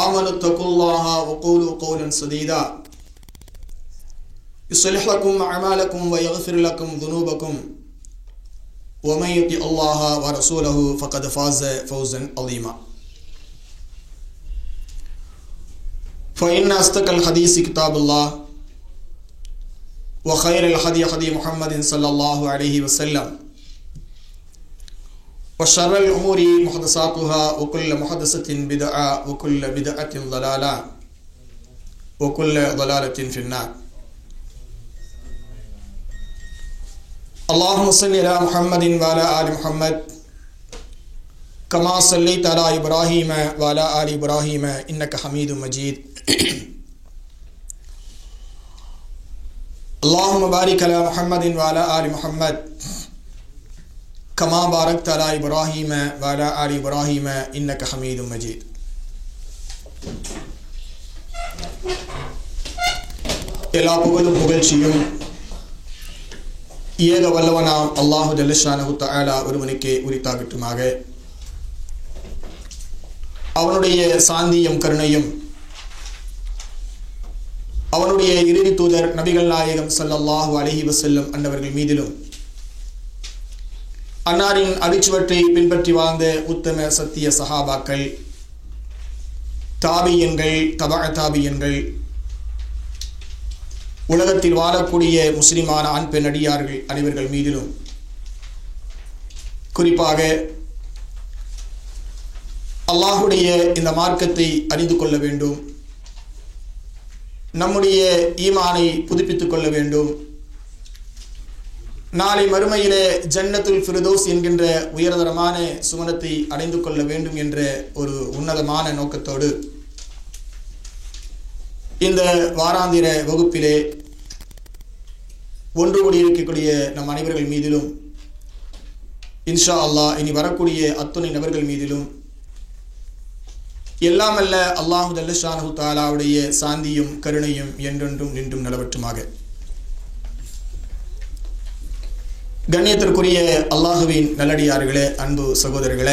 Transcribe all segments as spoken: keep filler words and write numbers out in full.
آمنوا اتقوا الله وقولوا قولا سديدا يصلح لكم أعمالكم ويغفر لكم ذنوبكم ومن يطع الله ورسوله فقد فاز فوزا عظيما فإن أصدق الحديث كتاب الله وخير الهدي هدي محمد صلى الله عليه وسلم وشر الأمور محدثاتها وكل محدثة بدعة وكل بدعة ضلالة وكل ضلالة في النار. اللهم صل على محمد وعلى آل محمد كما صليت على إبراهيم وعلى آل إبراهيم إنك حميد مجيد. اللهم بارك على محمد وعلى آل محمد كما باركت على إبراهيم وعلى آل إبراهيم إنك حميد مجيد. எல்லா புகழும் புகழ்ச்சியும் ஏக வல்லவனாம் அல்லாஹு ஜல்லஷானஹு தஆலா ஒருவனுக்கே உரித்தாகட்டுமாக. அவனுடைய சாந்தியும் கருணையும் அவனுடைய இறுதி தூதர் நபிகள் நாயகம் ஸல்லல்லாஹு அலைஹி வஸல்லம் அன்னவர்கள் மீதிலும் அன்னாரின் அடிச்சுவற்றை பின்பற்றி வாழ்ந்த உத்தம சத்திய சஹாபாக்கள், தாபியன்கள், தபஅ தாபியன்கள், உலகத்தில் வாழக்கூடிய முஸ்லிமான ஆண் பெண் அடியார்கள் அனைவர்கள் மீதிலும் குறிப்பாக அல்லாஹுடைய இந்த மார்க்கத்தை அறிந்து கொள்ள வேண்டும், நம்முடைய ஈமானை புதுப்பித்துக் கொள்ள வேண்டும், நாளை மறுமையிலே ஜன்னத்துல் ஃபிர்தௌஸ் என்கின்ற உயர்தரமான சுவனத்தை அடைந்து கொள்ள வேண்டும் என்ற ஒரு உன்னதமான நோக்கத்தோடு இந்த வாராந்திர வகுப்பிலே ஒன்று கூடி இருக்கக்கூடிய நம் அனைவர்கள் மீதிலும் இன்ஷா அல்லாஹ் இனி வரக்கூடிய அத்துணை நபர்கள் மீதிலும் எல்லாம் அல்ல அல்லாஹு ஜல்லஷானஹு தஆலாவுடைய சாந்தியும் கருணையும் என்றென்றும் நின்றும் நிலவற்றுமாக. கண்ணியத்திற்குரிய அல்லாஹுவின் நல்லடியார்களே, அன்பு சகோதரர்களே,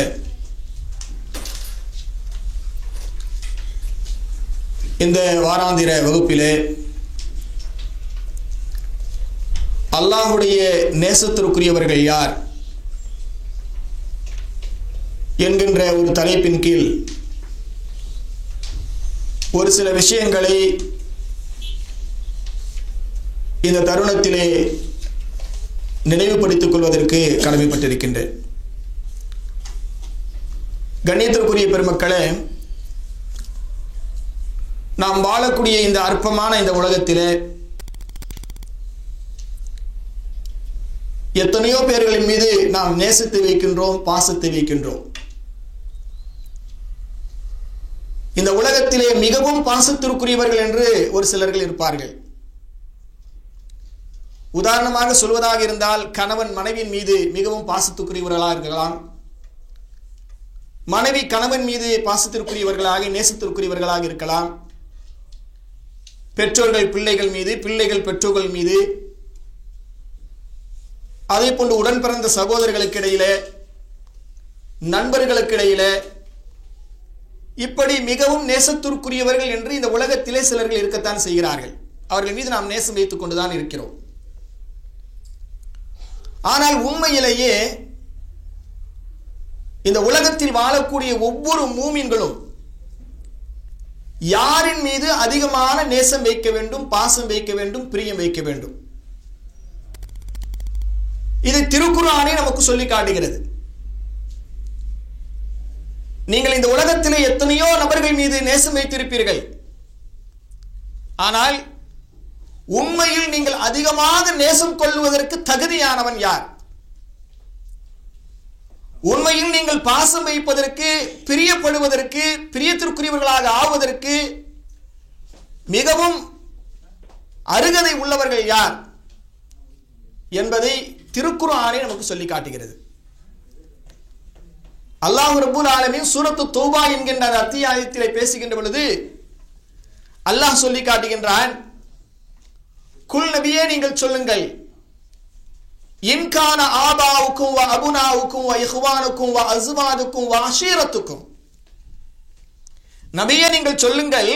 இந்த வாராந்திர வகுப்பிலே அல்லாஹுடைய நேசத்திற்குரியவர்கள் யார் என்கின்ற ஒரு தலைப்பின் கீழ் ஒரு சில விஷயங்களை இந்த தருணத்திலே நினைவுபடுத்திக் கொள்வதற்கு கடமைப்பட்டிருக்கின்றேன். கண்ணியத்திற்குரிய பெருமக்களே, நாம் வாழக்கூடிய இந்த அற்பமான இந்த உலகத்திலே எத்தனையோ பேர்களின் மீது நாம் நேசத்தை வைக்கின்றோம், பாசத்தை வைக்கின்றோம். இந்த உலகத்திலே மிகவும் பாசத்திற்குரியவர்கள் என்று ஒரு சிலர்கள் இருப்பார்கள். உதாரணமாக சொல்வதாக இருந்தால், கணவன் மனைவியின் மீது மிகவும் பாசத்துக்குரியவர்களாக இருக்கலாம், மனைவி கணவன் மீது பாசத்திற்குரியவர்களாக நேசத்திற்குரியவர்களாக இருக்கலாம், பெற்றோர்கள் பிள்ளைகள் மீது, பிள்ளைகள் பெற்றோர்கள் மீது, அதே போன்று உடன் பிறந்த சகோதரர்களுக்கு இடையிலே, நண்பர்களுக்கு இடையிலே, இப்படி மிகவும் நேசத்திற்குரியவர்கள் என்று இந்த உலகத்திலே சிலர்கள் இருக்கத்தான் செய்கிறார்கள். அவர்கள் மீது நாம் நேசம் வைத்துக் கொண்டுதான் இருக்கிறோம். ஆனால் உண்மையிலேயே இந்த உலகத்தில் வாழக்கூடிய ஒவ்வொரு மூமின்களும் யாரின் மீது அதிகமான நேசம் வைக்க வேண்டும், பாசம் வைக்க வேண்டும், பிரியம் வைக்க வேண்டும், இது திருக்குர்ஆனே நமக்கு சொல்லி காட்டுகிறது. நீங்கள் இந்த உலகத்திலே எத்தனையோ நபர்கள் மீது நேசம் வைத்திருப்பீர்கள், ஆனால் உண்மையில் நீங்கள் அதிகமாக நேசம் கொள்வதற்கு தகுதியானவன் யார்? உண்மையில் நீங்கள் பாசம் வைப்பதற்கு, பிரியப்படுவதற்கு, பிரியத்திற்குரியவர்களாக ஆவதற்கு மிகவும் அருகதை உள்ளவர்கள் யார் என்பதை திருக்குர்ஆனே நமக்கு சொல்லி காட்டுகிறது. அல்லாஹ் ரப்பல் ஆலமீன் சூரத்து தௌபா என்கின்ற அந்த அத்தியாயத்திலே பேசுகின்ற பொழுது அல்லாஹ் சொல்லி காட்டுகின்றான், குல் நபியே நீங்கள் சொல்லுங்கள், இன்கான ஆபாவுக்கும் வ அபுனாவுக்கும் வ இஹ்வானுக்கும் வ அஸ்வாதுக்கும் வ அஷீரத்துக்கும், நபியே நீங்கள் சொல்லுங்கள்,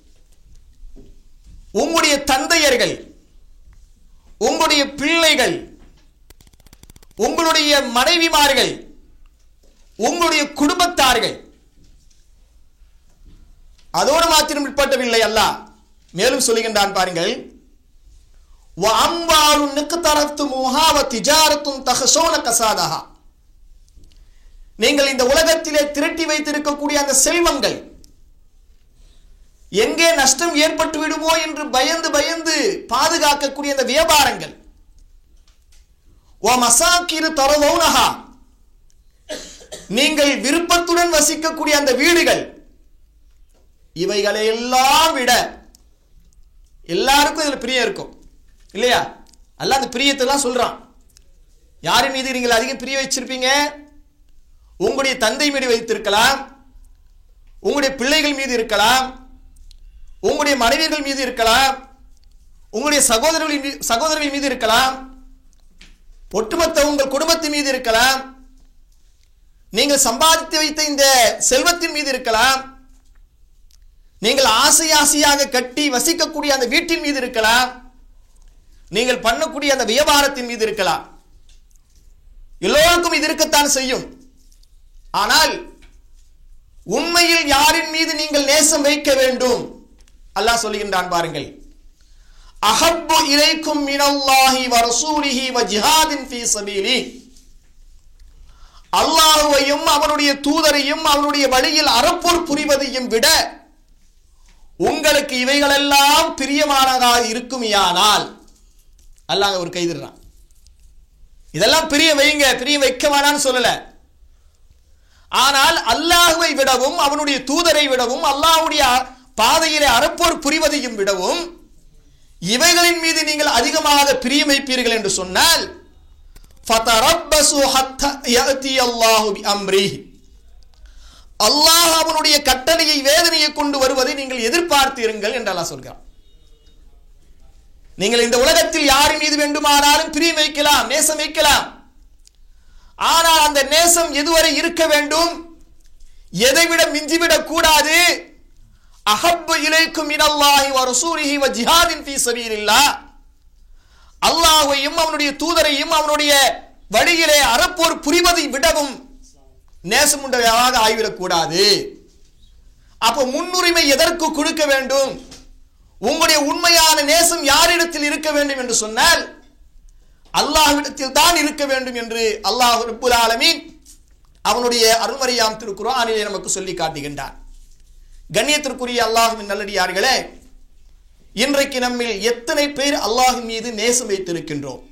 உங்களுடைய தந்தையர்கள், உங்களுடைய பிள்ளைகள், உங்களுடைய மனைவிமார்கள், உங்களுடைய குடும்பத்தார்கள், அதோடு மாத்திரம் உட்பட்டவில்லை அல்லாஹ் மேலும் சொல்லுகின்றான் பாருங்கள், வஅம்வாலுன் நிக்தரத்துமுஹா வதிஜாரத்துன் தஹஷௌன கஸாதஹா. நீங்கள் இந்த உலகத்திலே திரட்டி வைத்திருக்கக்கூடிய அந்த செல்வங்கள் எங்கே நஷ்டம் ஏற்பட்டு விடுமோ என்று பயந்து பயந்து பாதுகாக்கக்கூடிய அந்த வியாபாரங்கள், வமசாகிரு தரலௌனஹா, நீங்கள் விருப்பத்துடன் வசிக்கக்கூடிய அந்த வீடுகள், இவைகளை எல்லாம் விட எல்லாருக்கும் இதுல பிரியம் இருக்கும் இல்லையா? அல்லாஹ் அந்த பிரியத்தை எல்லாம் சொல்றான். யாரின் மீது நீங்கள் அதிகம் பிரிய வச்சிருப்பீங்க? உங்களுடைய தந்தை மீது வைத்திருக்கலாம், உங்களுடைய பிள்ளைகள் மீது இருக்கலாம், உங்களுடைய மனைவிகள் மீது இருக்கலாம், உங்களுடைய சகோதரர்கள் சகோதரர்கள் மீது இருக்கலாம், ஒட்டுமொத்த உங்கள் குடும்பத்தின் மீது இருக்கலாம், நீங்கள் சம்பாதித்து வைத்த இந்த செல்வத்தின் மீது இருக்கலாம், நீங்கள் ஆசை ஆசையாக கட்டி வசிக்கக்கூடிய அந்த வீட்டின் மீது இருக்கலாம், நீங்கள் பண்ணக்கூடிய அந்த வியாபாரத்தின் மீது இருக்கலாம். எல்லோருக்கும் இது இருக்கத்தான் செய்யும். ஆனால் உண்மையில் யாரின் மீது நீங்கள் நேசம் வைக்க வேண்டும்? அல்லாஹ் சொல்லுகின்றான் பாருங்கள், அஹப்பு இலைக்கும் மினல்லாஹி வ ரசூலிஹி வ ஜிஹாதின் ஃபீ ஸபீலி. அல்லாஹ்வையும் அவனுடைய தூதரையும் அவனுடைய வழியில் அறப்போர் புரிவதையும் விட உங்களுக்கு இவைகளெல்லாம் பிரியமானதாக இருக்குமையானால், அல்லாஹ் ஒரு கைதிடுறான், இதெல்லாம் பிரிய வைங்க, பிரிய வைக்க வேணான்னு சொல்லல. ஆனால் அல்லாஹ்வை விடவும் அவனுடைய தூதரை விடவும் அல்லாஹ்வுடைய பாதையிலே அறப்போர் புரிவதையும் விடவும் இவைகளின் மீது நீங்கள் அதிகமாக பிரியம் வைப்பீர்கள் என்று சொன்னால், ஃபதரப்பசு ஹத்தா யஅதி அல்லாஹு பிஅம்ரிஹி, அல்லாஹ் அவனுடைய கட்டளையை வேதனையை கொண்டு வருவதை நீங்கள் எதிர்பார்த்தீர்கள் என்று அல்லாஹ் சொல்கிறான். நீங்கள் இந்த உலகத்தில் யாரின் மீது வேண்டுமானாலும் பிரியம் வைக்கலாம், நேசம் வைக்கலாம். ஆனால் அந்த நேசம் எதுவரை இருக்க வேண்டும்? எதைவிட மிஞ்சிவிடக் கூடாது. அஹப்பு இலைக்கும் மினல்லாஹி வ ரசூலிஹி வ ஜிஹாதின் ஃபீ ஸபீலில்லாஹ், அல்லாஹ்வையும் அவனுடைய தூதரையும் அவனுடைய வழியிலே அறப்போர் புரிவதை விடவும் நேசம் உண்டவையாக ஆகிவிடக் கூடாது. அப்ப முன்னுரிமை எதற்கு கொடுக்க வேண்டும்? உங்களுடைய உண்மையான நேசம் யாரிடத்தில் இருக்க வேண்டும் என்று சொன்னால் அல்லாஹ்விடத்தில் தான் இருக்க வேண்டும் என்று அல்லாஹ் ரப்புல் ஆலமீன் அவனுடைய அருள்மறையாம் திருக்குர்ஆனிலே நமக்கு சொல்லி காட்டுகின்றான். கண்ணியத்திற்குரிய அல்லாஹ்வின் நல்லடியார்களே, இன்றைக்கு நம்மில் எத்தனை பேர் அல்லாஹ்வின் மீது நேசம் வைத்திருக்கின்றோம்?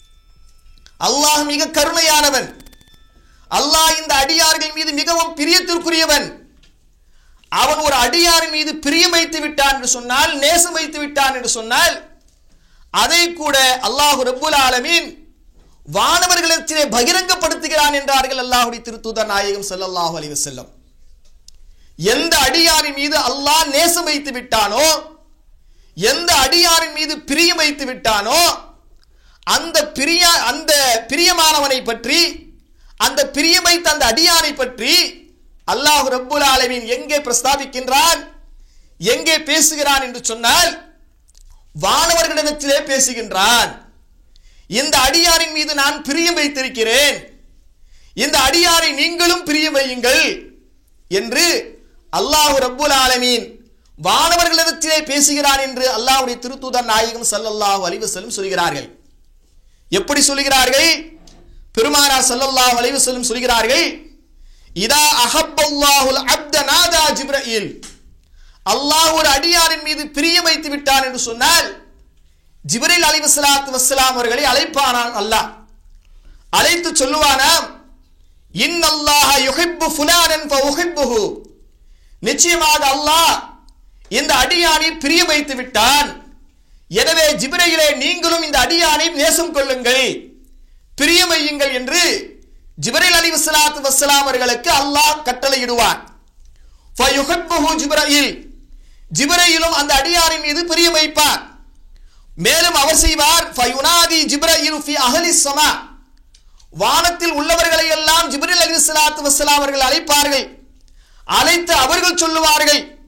அல்லாஹ் மிக கருணையானவன். அல்லாஹ் இந்த அடியார்கள் மீது மிகவும் பிரியத்திற்குரியவன். அவன் ஒரு அடியாரின் மீது பிரியம் வைத்து விட்டான் என்று சொன்னால், நேசம் வைத்து விட்டான் என்று சொன்னால், அதை கூட அல்லாஹ் ரப்புல் ஆலமீன் வானவர்களிடத்திலே பகிரங்கப்படுத்துகிறான் என்றார்கள் அல்லாஹ்வுடைய திருத்தூதர் நாயகம் ஸல்லல்லாஹு அலைஹி வஸல்லம். எந்த அடியாரின் மீது அல்லாஹ் நேசம் வைத்து விட்டானோ, எந்த அடியாரின் மீது பிரியம் வைத்து விட்டானோ, அந்த பிரிய அந்த பிரியமானவனை பற்றி, அந்த பிரியம் வைத்த அந்த அடியாரை பற்றி அல்லாஹ் ரப்புல் ஆலமீன் எங்கே பிரஸ்தாபிக்கின்றான், எங்கே பேசுகிறான் என்று சொன்னால், வானவர்களிடத்திலே பேசுகின்றான். இந்த அடியாரின் மீது நான் பிரியம் வைத்திருக்கிறேன், இந்த அடியாரை நீங்களும் பிரியம் வையுங்கள் என்று அல்லாஹ் ரப்புல் ஆலமீன் வானவர்களிடத்திலே பேசுகிறான் என்று அல்லாஹ்வுடைய திருத்தூதர் நாயகம் ஸல்லல்லாஹு அலைஹி வஸல்லம் சொல்கிறார்கள். எப்படி சொல்கிறார்கள்? பெருமானார் ஸல்லல்லாஹு அலைஹி வஸல்லம் சொல்கிறார்கள், இதா அஹப்பல்லாஹுல் அப்த நாதா ஜிப்ரீல். அல்லாஹ் ஒரு அடியாரின் மீது பிரியம் வைத்து விட்டான் என்று சொன்னால் ஜிப்ரீல் அலைஹிஸ்ஸலாத்து வஸ்ஸலாம் அவர்களை அழைப்பானான். அல்லாஹ் அழைத்து சொல்லுவானாம், இன்னல்லாஹ யுஹிப்பு ஃபுலானன் ஃபஉஹிப்புஹு. நிச்சயமாக அல்லாஹ் இந்த அடியானை பிரியம் வைத்து விட்டான், எனவே ஜிப்ரீலே நீங்களும் இந்த அடியானை நேசம் கொள்ளுங்கள், பிரியம் வையுங்கள் என்று ஜிப்ரீல் அலைஹிஸ்ஸலாத்து வஸ்ஸலாம் அவர்களுக்கு அல்லாஹ் கட்டளையிடுவான். ஃபயுஹிப்புஹு ஜிப்ரீல். ஜிப்ரீலும் அந்த அடியாரின் மீது பிரியம் வைப்பார். மேலும் அவர் செய்வார், ஃபயுனாதி ஜிப்ரீல் ஃபி அஹ்லிஸ் ஸமா. வானத்தில் உள்ளவர்களை எல்லாம் ஜிப்ரீல் அலைஹிஸ்ஸலாத்து வஸ்ஸலாம் அவர்கள் அழைப்பார்கள். அழைத்து அவர்கள் சொல்லுவார்கள்,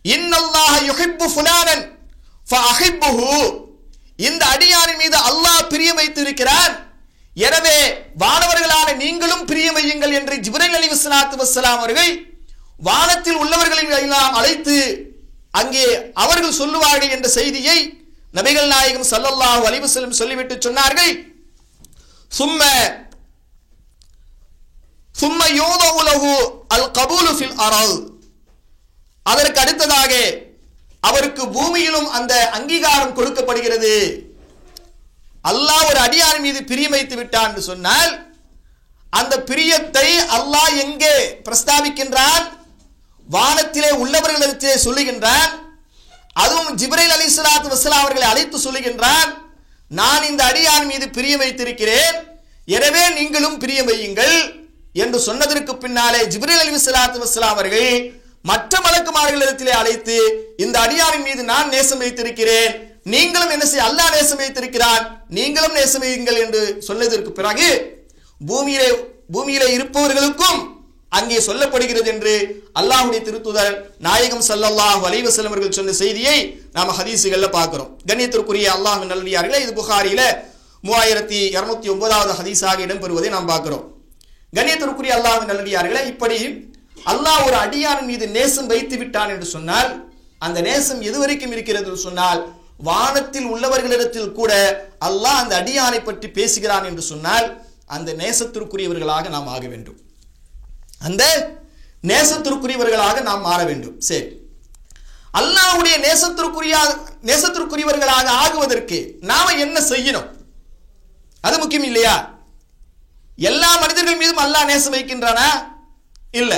இன்னல்லாஹ யுஹிப்பு ஃபுலானன் ஃபஅஹிப்புஹு, இந்த அடியாரின் மீது அல்லாஹ் பிரியம் வைத்திருக்கிறான், எனவே வானவர்களான நீங்களும் பிரியம் வையுங்கள் என்று ஜிப்ரீல் அலைஹிஸ்ஸலாத்து வஸ்ஸலாம் அவர்கள் வானத்தில் உள்ளவர்களை எல்லாம் அழைத்து அங்கே அவர்கள் சொல்லுவார்கள் என்ற செய்தியை நபிகள் நாயகம் ஸல்லல்லாஹு அலைஹி வஸல்லம் சொல்லிவிட்டு சொன்னார்கள். சும்ம சும்ம யூதஉ லஹு அல் கபூலு ஃபில் அர்ள், அதற்கு அடுத்ததாக அவருக்கு பூமியிலும் அந்த அங்கீகாரம் கொடுக்கப்படுகிறது. அல்லாஹ் ஒரு அடியார் மீது பிரியம் வைத்து விட்டான் என்று சொன்னால் அந்த பிரியத்தை அல்லாஹ் எங்கே பிரஸ்தாபிக்கின்றான்? வானத்திலே உள்ளவர்களிடத்திலே சொல்லுகின்றான். அதுவும் ஜிப்ரீல் அலைஹிஸ்ஸலாத்து வஸ்ஸலாம் அவர்களை அழைத்து சொல்லுகின்றான், நான் இந்த அடியார் மீது பிரியம் வைத்திருக்கிறேன், எனவே நீங்களும் பிரியம் வையுங்கள் என்று சொன்னதற்கு பின்னாலே ஜிப்ரீல் அலைஹிஸ்ஸலாத்து வஸ்ஸலாம் அவர்கள் மற்ற மலக்குமார்களிடத்திலே அழைத்து இந்த அடியாரின் மீது நான் நேசம் வைத்திருக்கிறேன், நீங்களும் என்ன செய்ய, அல்லாஹ் நேசம் வைத்திருக்கிறான், நீங்களும் நேசம் வையுங்கள் என்று சொன்னதற்கு பிறகு பூமியிலே பூமியிலே இருப்பவர்களுக்கும் அங்கே சொல்லப்படுகிறது என்று அல்லாஹ்வுடைய திருத்தூதர் நாயகம் ஸல்லல்லாஹு அலைஹி வஸல்லம் அவர்கள் சொன்ன செய்தியை நாம ஹதீஸுகள்ல பார்க்கிறோம். கண்ணியத்திற்குரிய அல்லாஹ்வின் நல்லடியார்களே, இது புகாரியில மூவாயிரத்தி இருநூத்தி ஒன்பதாவது ஹதீஸாக இடம்பெறுவதை நாம் பார்க்கிறோம். கண்ணியத்திற்குரிய அல்லாஹ்வின் நல்லடியார்களே, இப்படி அல்லாஹ் ஒரு அடியாரின் மீது நேசம் வைத்து விட்டான் என்று சொன்னால் அந்த நேசம் எதுவரைக்கும் இருக்கிறது என்று சொன்னால் வானத்தில் உள்ளவர்களிடத்தில் கூட அல்லாஹ் அந்த அடியானை பற்றி பேசுகிறான் என்று சொன்னால் அந்த நேசத்திற்குரியவர்களாக நாம் ஆக வேண்டும், அந்த நேசத்திற்குரியவர்களாக நாம் மாற வேண்டும். சரி, அல்லாஹ்வுடைய நேசத்திற்குரிய நேசத்திற்குரியவர்களாக ஆகுவதற்கு நாம என்ன செய்யணும்? அது முக்கியம் இல்லையா? எல்லா மனிதர்கள் மீதும் அல்லாஹ் நேசம் வைக்கின்றானா? இல்ல.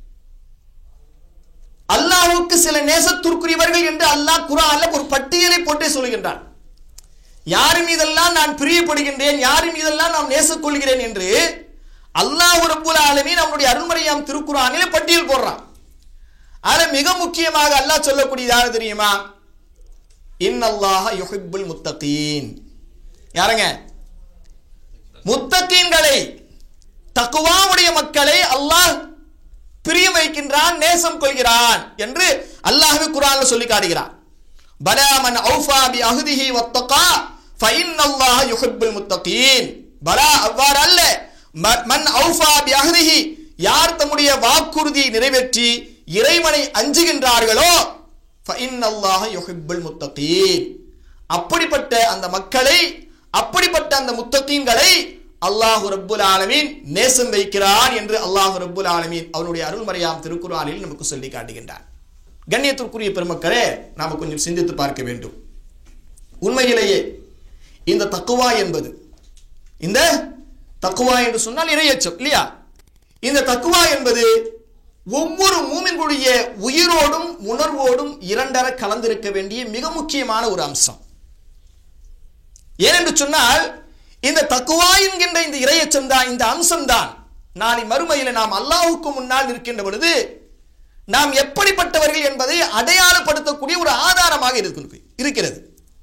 அல்லாஹ்வுக்கு சில நேசத்திற்குரியவர்கள் என்று அல்லாஹ் குர்ஆன்ல ஒரு பட்டியலை போட்டே சொல்கின்றான். யார் மீதெல்லாம் நான் பிரியப்படுகின்றேன், யார் மீதெல்லாம் நான் நேசம் கொள்கிறேன் என்று அல்லாஹ் ரப்புல் ஆலமீன் அவனுடைய அருள்மறையாம் திருக்குர்ஆனிலே பட்டியல் போடுறான். அதுல மிக முக்கியமாக அல்லாஹ் சொல்லக்கூடியது யாரு தெரியுமா? இன்னல்லாஹ யுஹிப்புல் முத்தகீன். யாருங்க? முத்தகீன்களை, தக்வாவுடைய மக்களை அல்லாஹ் பிரியம் வைக்கின்றான், நேசம் கொள்கிறான் என்று அல்லாஹ்வே குர்ஆன்ல சொல்லி காட்டுகிறான். பலா மன் அவ்ஃபா பி அஹ்திஹி வத்தகா ஃபஇன்னல்லாஹ யுஹிப்புல் முத்தகீன். பலா, அவ்வாறு அல்ல, மன் அவ்ஃபா பி அஹ்திஹி, யார் தம்முடைய வாக்குறுதியை நிறைவேற்றி இறைவனை அஞ்சுகின்றார்களோ ஃபஇன்னல்லாஹ யுஹிப்புல் முத்தகீன், அப்படிப்பட்ட அந்த மக்களை, அப்படிப்பட்ட அந்த முத்தகீன்களை அல்லாஹ் ரப்புல் ஆலமீன் நேசம் வைக்கிறான் என்று அல்லாஹ் ரப்புல் ஆலமீன் அவனுடைய அருள்மறையாம் திருக்குர்ஆனில் நமக்கு சொல்லி காட்டுகின்றான். கண்ணியத்திற்குரிய பெருமக்களே, நாம கொஞ்சம் சிந்தித்து பார்க்க வேண்டும். உண்மையிலேயே இந்த தக்வா என்பது, இந்த தக்வா என்று சொன்னால் இறையச்சம் இல்லையா? இந்த தக்வா என்பது ஒவ்வொரு மூமின்களுடைய உயிரோடும் உணர்வோடும் இரண்டர கலந்திருக்க வேண்டிய மிக முக்கியமான ஒரு அம்சம். ஏனென்று சொன்னால் இந்த தக்வா என்கின்ற இந்த இறையச்சம் தான், இந்த அம்சம் தான் நாளை மறுமையில நாம் அல்லாஹ்வுக்கு முன்னால் இருக்கின்ற பொழுது நாம் எப்படிப்பட்டவர்கள் என்பதை அடையாளப்படுத்தக்கூடிய ஒரு ஆதாரமாக இருக்கிறது.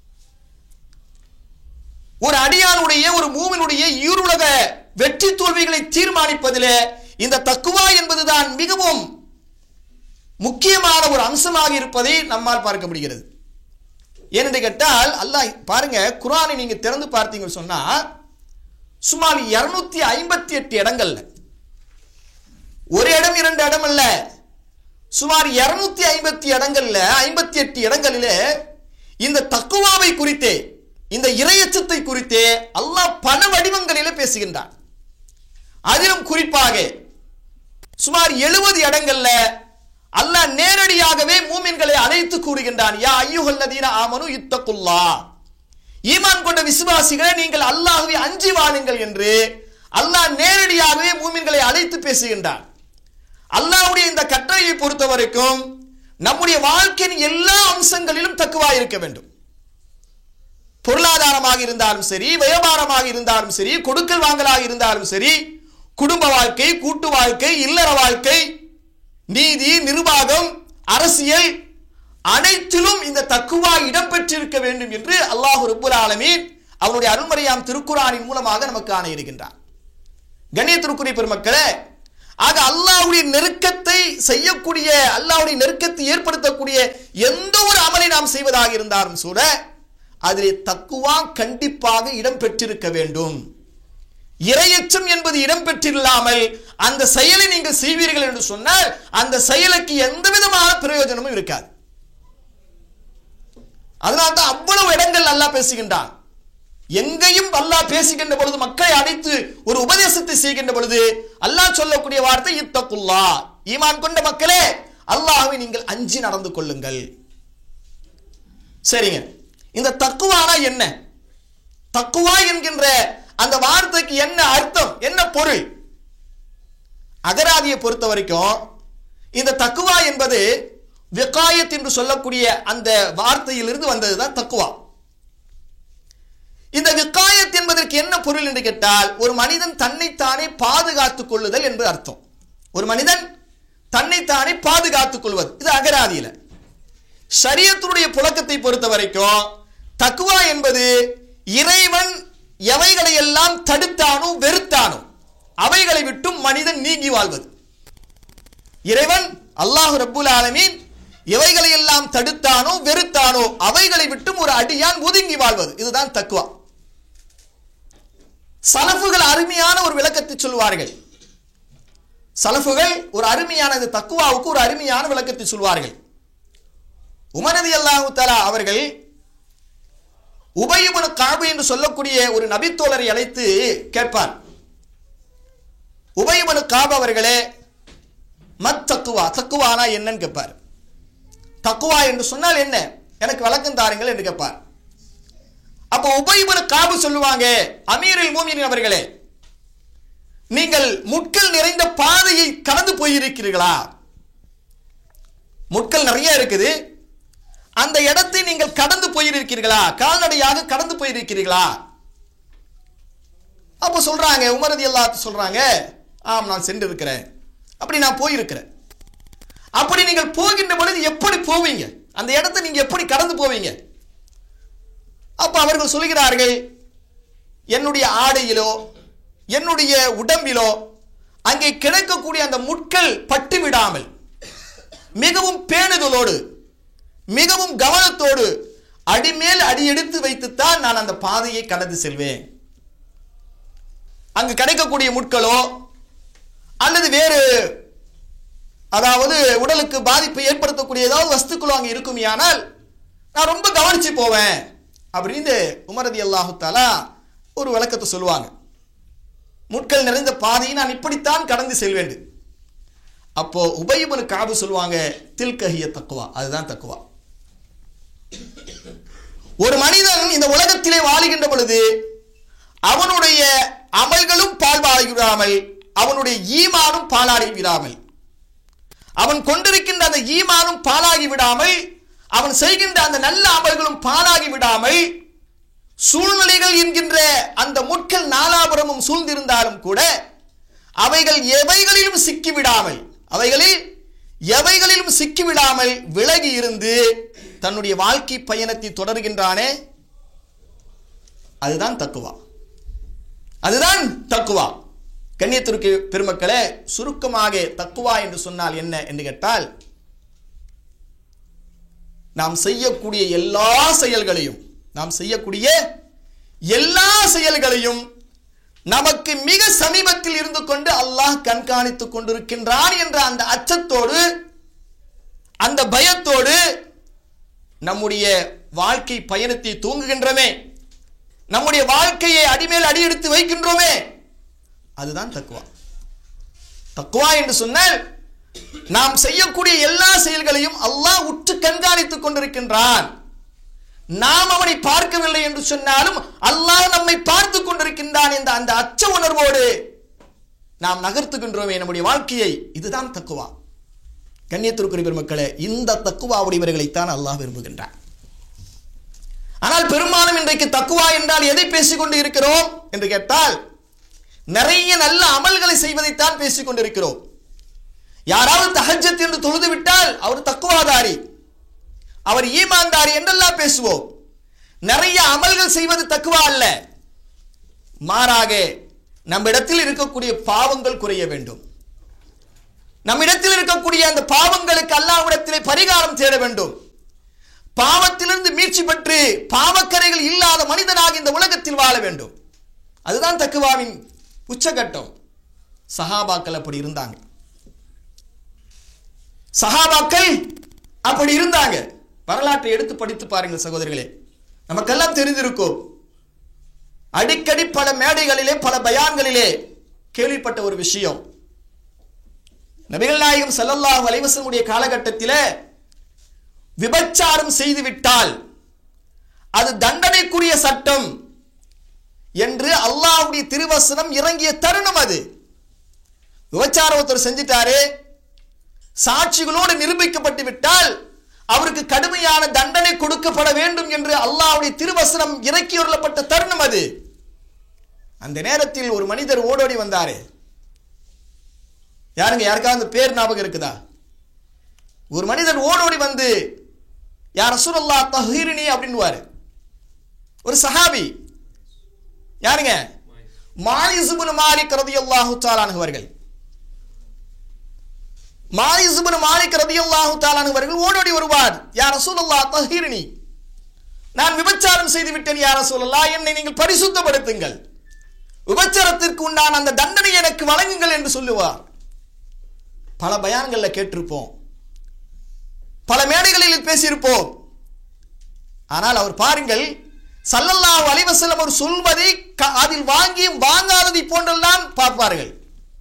ஒரு அடியானுடைய, ஒரு மூமினுடைய ஈருலக வெற்றி தோல்விகளை தீர்மானிப்பதிலே இந்த தக்வா என்பதுதான் மிகவும் முக்கியமான ஒரு அம்சமாக இருப்பதை நம்மால் பார்க்க முடிகிறது. ஏனென்று கேட்டால் அல்லாஹ் பாருங்க, குர்ஆனை நீங்க திறந்து பார்த்தீங்கன்னு சொன்னா சுமார் இருநூத்தி ஐம்பத்தி எட்டு இடங்கள்ல, ஒரு இடம் இரண்டு இடம் அல்ல, சுமார் இருநூத்தி ஐம்பத்தி இடங்கள்ல ஐம்பத்தி எட்டு இடங்களிலே இந்த தக்வாவை குறித்தே, இந்த இறையச்சத்தை குறித்தே அல்லாஹ் பல வடிவங்களிலே பேசுகின்றான். அதிலும் குறிப்பாக சுமார் எழுபது இடங்கள்ல அல்லாஹ் நேரடியாகவே மூமின்களை அழைத்து கூறுகின்றான். யா அய்யுஹல்லதீன ஆமனு இத்தகுல்லாஹ், ஈமான் கொண்ட விசுவாசிகளே நீங்கள் அல்லாஹ்வை அஞ்சி வாழுங்கள் என்று அல்லாஹ் நேரடியாகவே மூமின்களை அழைத்து பேசுகின்றான். அல்லாஹ்வுடைய இந்த கட்டளையை பொறுத்த வரைக்கும் நம்முடைய வாழ்க்கையின் எல்லா அம்சங்களிலும் தக்வா இருக்க வேண்டும். பொருளாதாரமாக இருந்தாலும் சரி, வியாபாரமாக இருந்தாலும் சரி, கொடுக்கல் வாங்கலாக இருந்தாலும் சரி, குடும்ப வாழ்க்கை, கூட்டு வாழ்க்கை, இல்லற வாழ்க்கை, நீதி, நிர்வாகம், அரசியல், அனைத்திலும் இந்த தக்வா இடம்பெற்றிருக்க வேண்டும் என்று அல்லாஹ் ரப்புல் ஆலமீன் அவனுடைய அருள்மறையாம் திருக்குர்ஆனின் மூலமாக நமக்கு ஆணை இருக்கின்றார். கண்ணியத்திற்குரிய பெருமக்களே, ஆக அல்லாஹ்வுடைய நெருக்கத்தை செய்யக்கூடிய, அல்லாஹ்வுடைய நெருக்கத்தை ஏற்படுத்தக்கூடிய எந்த ஒரு அமலை நாம் செய்வதாக இருந்தாலும் கூட அதிலே தக்குவா கண்டிப்பாக இடம் பெற்றிருக்க வேண்டும். இறையச்சம் என்பது இடம் பெற்றில்லாமல் அந்த செயலை நீங்கள் செய்வீர்கள் என்று சொன்னால் அந்த செயலுக்கு எந்த விதமான பிரயோஜனமும் இருக்காது. அதனால்தான் அவ்வளவு இடங்கள் அல்லாஹ் பேசுகின்றான். எங்கேயும் அல்லாஹ் பேசுகின்ற பொழுது, மக்களை அழைத்து ஒரு உபதேசத்தை செய்கின்ற பொழுது அல்லாஹ் சொல்லக்கூடிய வார்த்தை இத்தகுல்லா, ஈமான் கொண்ட மக்களே அல்லாஹ்வை நீங்கள் அஞ்சி நடந்து கொள்ளுங்கள். சரிங்க, இந்த தக்குவானா என்ன? தக்குவா என்கின்ற அந்த வார்த்தைக்கு என்ன அர்த்தம், என்ன பொருள்? அகராதியை பொறுத்த வரைக்கும் இந்த தக்குவா என்பது விகாயத் என்று சொல்லக்கூடிய அந்த வார்த்தையிலிருந்து வந்ததுதான் தக்குவா. இந்த விகாயத் என்பதற்கு என்ன பொருள் என்று கேட்டால், ஒரு மனிதன் தன்னைத்தானே பாதுகாத்துக் கொள்ளுதல் என்பது அர்த்தம். ஒரு மனிதன் தன்னைத்தானே பாதுகாத்துக் கொள்வது, இது அகராதியில. ஷரியத்துடைய புழக்கத்தை பொறுத்த வரைக்கும் தக்குவா என்பது இறைவன் எவைகளை எல்லாம் தடுத்தானோ வெறுத்தானோ அவைகளை விட்டும் மனிதன் நீங்கி வாழ்வது. இறைவன் அல்லாஹ் ரப்புல் ஆலமீன் எவைகளை எல்லாம் தடுத்தானோ வெறுத்தானோ அவைகளை விட்டும் ஒரு அடியான் ஒதுங்கி வாழ்வது, இதுதான் தக்குவா. சலஃபுகள் அருமையான ஒரு விளக்கத்தை சொல்வார்கள். சலஃபுகள் ஒரு அருமையான இந்த தக்குவாவுக்கு ஒரு அருமையான விளக்கத்தை சொல்வார்கள். உமர் ரலியல்லாஹு தஆலா அவர்கள் உபய் இப்னு கஅப் என்று சொல்லக்கூடிய ஒரு நபித்தோழரை அழைத்து கேட்பார். உபய் இப்னு கஅப் அவர்களே, மத் தக்குவா, தக்குவானா என்னன்னு கேட்பார். தக்குவா என்று சொன்னால் என்ன, எனக்கு விளக்கம் தாருங்கள் என்று கேட்பார். அப்போ உபய் இப்னு கஅப் சொல்லுவாங்க, அமீருல் மூமினீன் அவர்களே, நீங்கள் முட்கள் நிறைந்த பாதையை கடந்து போயிருக்கிறீர்களா? முட்கள் நிறைய இருக்குது, அந்த இடத்தை நீங்கள் கடந்து போயிருக்கிறீர்களா? கால்நடையாக கடந்து போயிருக்கிறீர்களா? அப்போ சொல்றாங்க, உமர் ரலியல்லாஹு அன்ஹு சொல்றாங்க, ஆம் நான் சென்று இருக்கிறேன், அப்படி நான் போயிருக்கிறேன். அப்படி நீங்கள் போகின்ற பொழுது எப்படி போவீங்க, அந்த இடத்தை நீங்க எப்படி கடந்து போவீங்க? அப்ப அவர்கள் சொல்கிறார்கள், என்னுடைய ஆடையிலோ என்னுடைய உடம்பிலோ அங்கே கிடைக்கக்கூடிய அந்த முட்கள் பட்டு விடாமல் மிகவும் பேணுதலோடு மிகவும் கவனத்தோடு அடிமேல் அடி எடுத்து வைத்துத்தான் நான் அந்த பாதையை கடந்து செல்வேன். அங்கு கிடைக்கக்கூடிய முட்களோ அல்லது வேறு, அதாவது உடலுக்கு பாதிப்பை ஏற்படுத்தக்கூடிய ஏதாவது வஸ்துக்களோ அங்கே இருக்குமையானால் நான் ரொம்ப கவனிச்சு போவேன் அப்படின்னு உமர் ரலியல்லாஹு தஆலா ஒரு விளக்கத்தை சொல்லுவாங்க. முட்கள் நிறைந்த பாதையை நான் இப்படித்தான் கடந்து செல்வேன். அப்போ உபய் இப்னு கஅப் சொல்லுவாங்க, தில்கஹிய தக்குவா, அதுதான் தக்குவா. ஒரு மனிதன் இந்த உலகத்திலே வாழுகின்ற பொழுது அவனுடைய அமல்களும் பால்வாடி விடாமல் அவனுடைய ஈமானும் பாலாடி விடாமல், அவன் கொண்டிருக்கின்ற அந்த ஈமானும் பாலாகி விடாமல், அவன் செய்கின்ற அந்த நல்ல அமல்களும் பாலாகி விடாமல், சூழ்நிலைகள் என்கின்ற அந்த முட்கள் நாலாபுரமும் சூழ்ந்திருந்தாலும் கூட அவைகள் எவைகளிலும் சிக்கிவிடாமல் அவைகளில் எவைகளிலும் சிக்கிவிடாமல் விலகி இருந்து தன்னுடைய வாழ்க்கை பயணத்தை தொடர்கின்றானே, அதுதான் தக்குவா, அதுதான் தக்குவா. கண்ணியத்திற்கு பெருமக்களே, சுருக்கமாக தக்குவா என்று சொன்னால் என்ன என்று கேட்டால், நாம் செய்யக்கூடிய எல்லா செயல்களையும் நாம் செய்யக்கூடிய எல்லா செயல்களையும் நமக்கு மிக சமீபத்தில் இருந்து கொண்டு அல்லாஹ் கண்காணித்துக் கொண்டிருக்கின்றான் என்ற அந்த அச்சத்தோடு அந்த பயத்தோடு நம்முடைய வாழ்க்கை பயணத்தை தூங்குகின்றோமே, நம்முடைய வாழ்க்கையை அடிமேல் அடி எடுத்து வைக்கின்றோமே, அதுதான் தக்குவா. தக்குவா என்று சொன்னால் நாம் செய்யக்கூடிய எல்லா செயல்களையும் அல்லாஹ் உற்று கண்காணித்துக் கொண்டிருக்கின்றான். நாம் அவனை பார்க்கவில்லை என்று சொன்னாலும் அல்லாஹ் நம்மை பார்த்துக் கொண்டிருக்கின்றான் என்ற அந்த அச்ச உணர்வோடு நாம் நகர்த்துகின்றோமே நம்முடைய வாழ்க்கையை, இதுதான் தக்குவா. கண்ணியத்திற்குரிய பெருமக்களே, இந்த தக்குவா உடையவர்களைத்தான் அல்லாஹ் விரும்புகின்றான். ஆனால் பெரும்பாலும் இன்றைக்கு தக்குவா என்றால் எதை பேசிக்கொண்டு இருக்கிறோம் என்று கேட்டால், நிறைய நல்ல அமல்களை செய்வதைத்தான் பேசிக் கொண்டிருக்கிறோம். யாராவது தஹஜ்ஜத் என்று தொழுது விட்டால் அவர் தக்குவாதாரி, அவர் ஈமான்தாரி என்றெல்லாம் பேசுவோம். நிறைய அமல்கள் செய்வது தக்குவா அல்ல, மாறாக நம்மிடத்தில் இருக்கக்கூடிய பாவங்கள் குறைய வேண்டும், நம்மிடத்தில் இருக்கக்கூடிய அந்த பாவங்களுக்கு அல்லாஹ்விடத்திலே பரிகாரம் தேட வேண்டும். பாவத்திலிருந்து மீட்சி பெற்று பாவக்கரைகள் இல்லாத மனிதனாக இந்த உலகத்தில் வாழ வேண்டும். அதுதான் தக்வாவின் உச்சகட்டம். சஹாபாக்கள் அப்படி இருந்தாங்க. சஹாபாக்கள் அப்படி இருந்தாங்க. வரலாற்றை எடுத்து படித்து பாருங்கள் சகோதரர்களே, நமக்கெல்லாம் தெரிந்திருக்கும். அடிக்கடி பல மேடைகளிலே பல பயான்களிலே கேள்விப்பட்ட ஒரு விஷயம். நபிகள் நாயகம் ஸல்லல்லாஹு அலைஹி வஸல்லம் காலகட்டத்திலே விபச்சாரம் செய்துவிட்டால் அது தண்டனைக்குரிய சட்டம் என்று அல்லாஹ்வுடைய திருவசனம் இறங்கிய தருணம் அது. விபச்சாரம் ஒருத்தர் செஞ்சிட்டாரு, சாட்சிகளோடு நிரூபிக்கப்பட்டு விட்டால் அவருக்கு கடுமையான தண்டனை கொடுக்கப்பட வேண்டும் என்று அல்லாஹ்வுடைய திருவசனம் இறக்கியுள்ளப்பட்ட தருணம் அது. அந்த நேரத்தில் ஒரு மனிதர் ஓடோடி வந்தாரு. யாருங்க, யாருக்காவது அந்த பேர் ஞாபகம் இருக்குதா? ஒரு மனிதர் ஓடோடி வந்து யா ரசூலல்லாஹ் தஹீரினி அப்படின்னுவாரு. ஒரு சஹாபி. யாருங்க? மாயிஸ் இப்னு மாலிக் ரலியல்லாஹு தஆலா அன்ஹு அவர்கள். மாயிஸ் இப்னு மாலிக் ரலியல்லாஹு தஆலா அன்ஹு அவர்கள் ஓடோடி வருவார். யா ரசூலல்லாஹ் தஹீரினி, நான் விபச்சாரம் செய்து விட்டேன் யா ரசூலல்லாஹ், என்னை நீங்கள் பரிசுத்தப்படுத்துங்கள், விபச்சாரத்திற்கு உண்டான அந்த தண்டனை எனக்கு வழங்குங்கள் என்று சொல்லுவார். பல பயான்கள்ல கேட்டிருப்போம், பல மேடைகளில் பேசியிருப்போம். ஆனால் அவர் பாருங்கள், ஸல்லல்லாஹு அலைஹி வஸல்லம் அவர் சொல்வதை அதில் வாங்கி வாங்காததை போன்றெல்லாம் பார்ப்பார்கள்.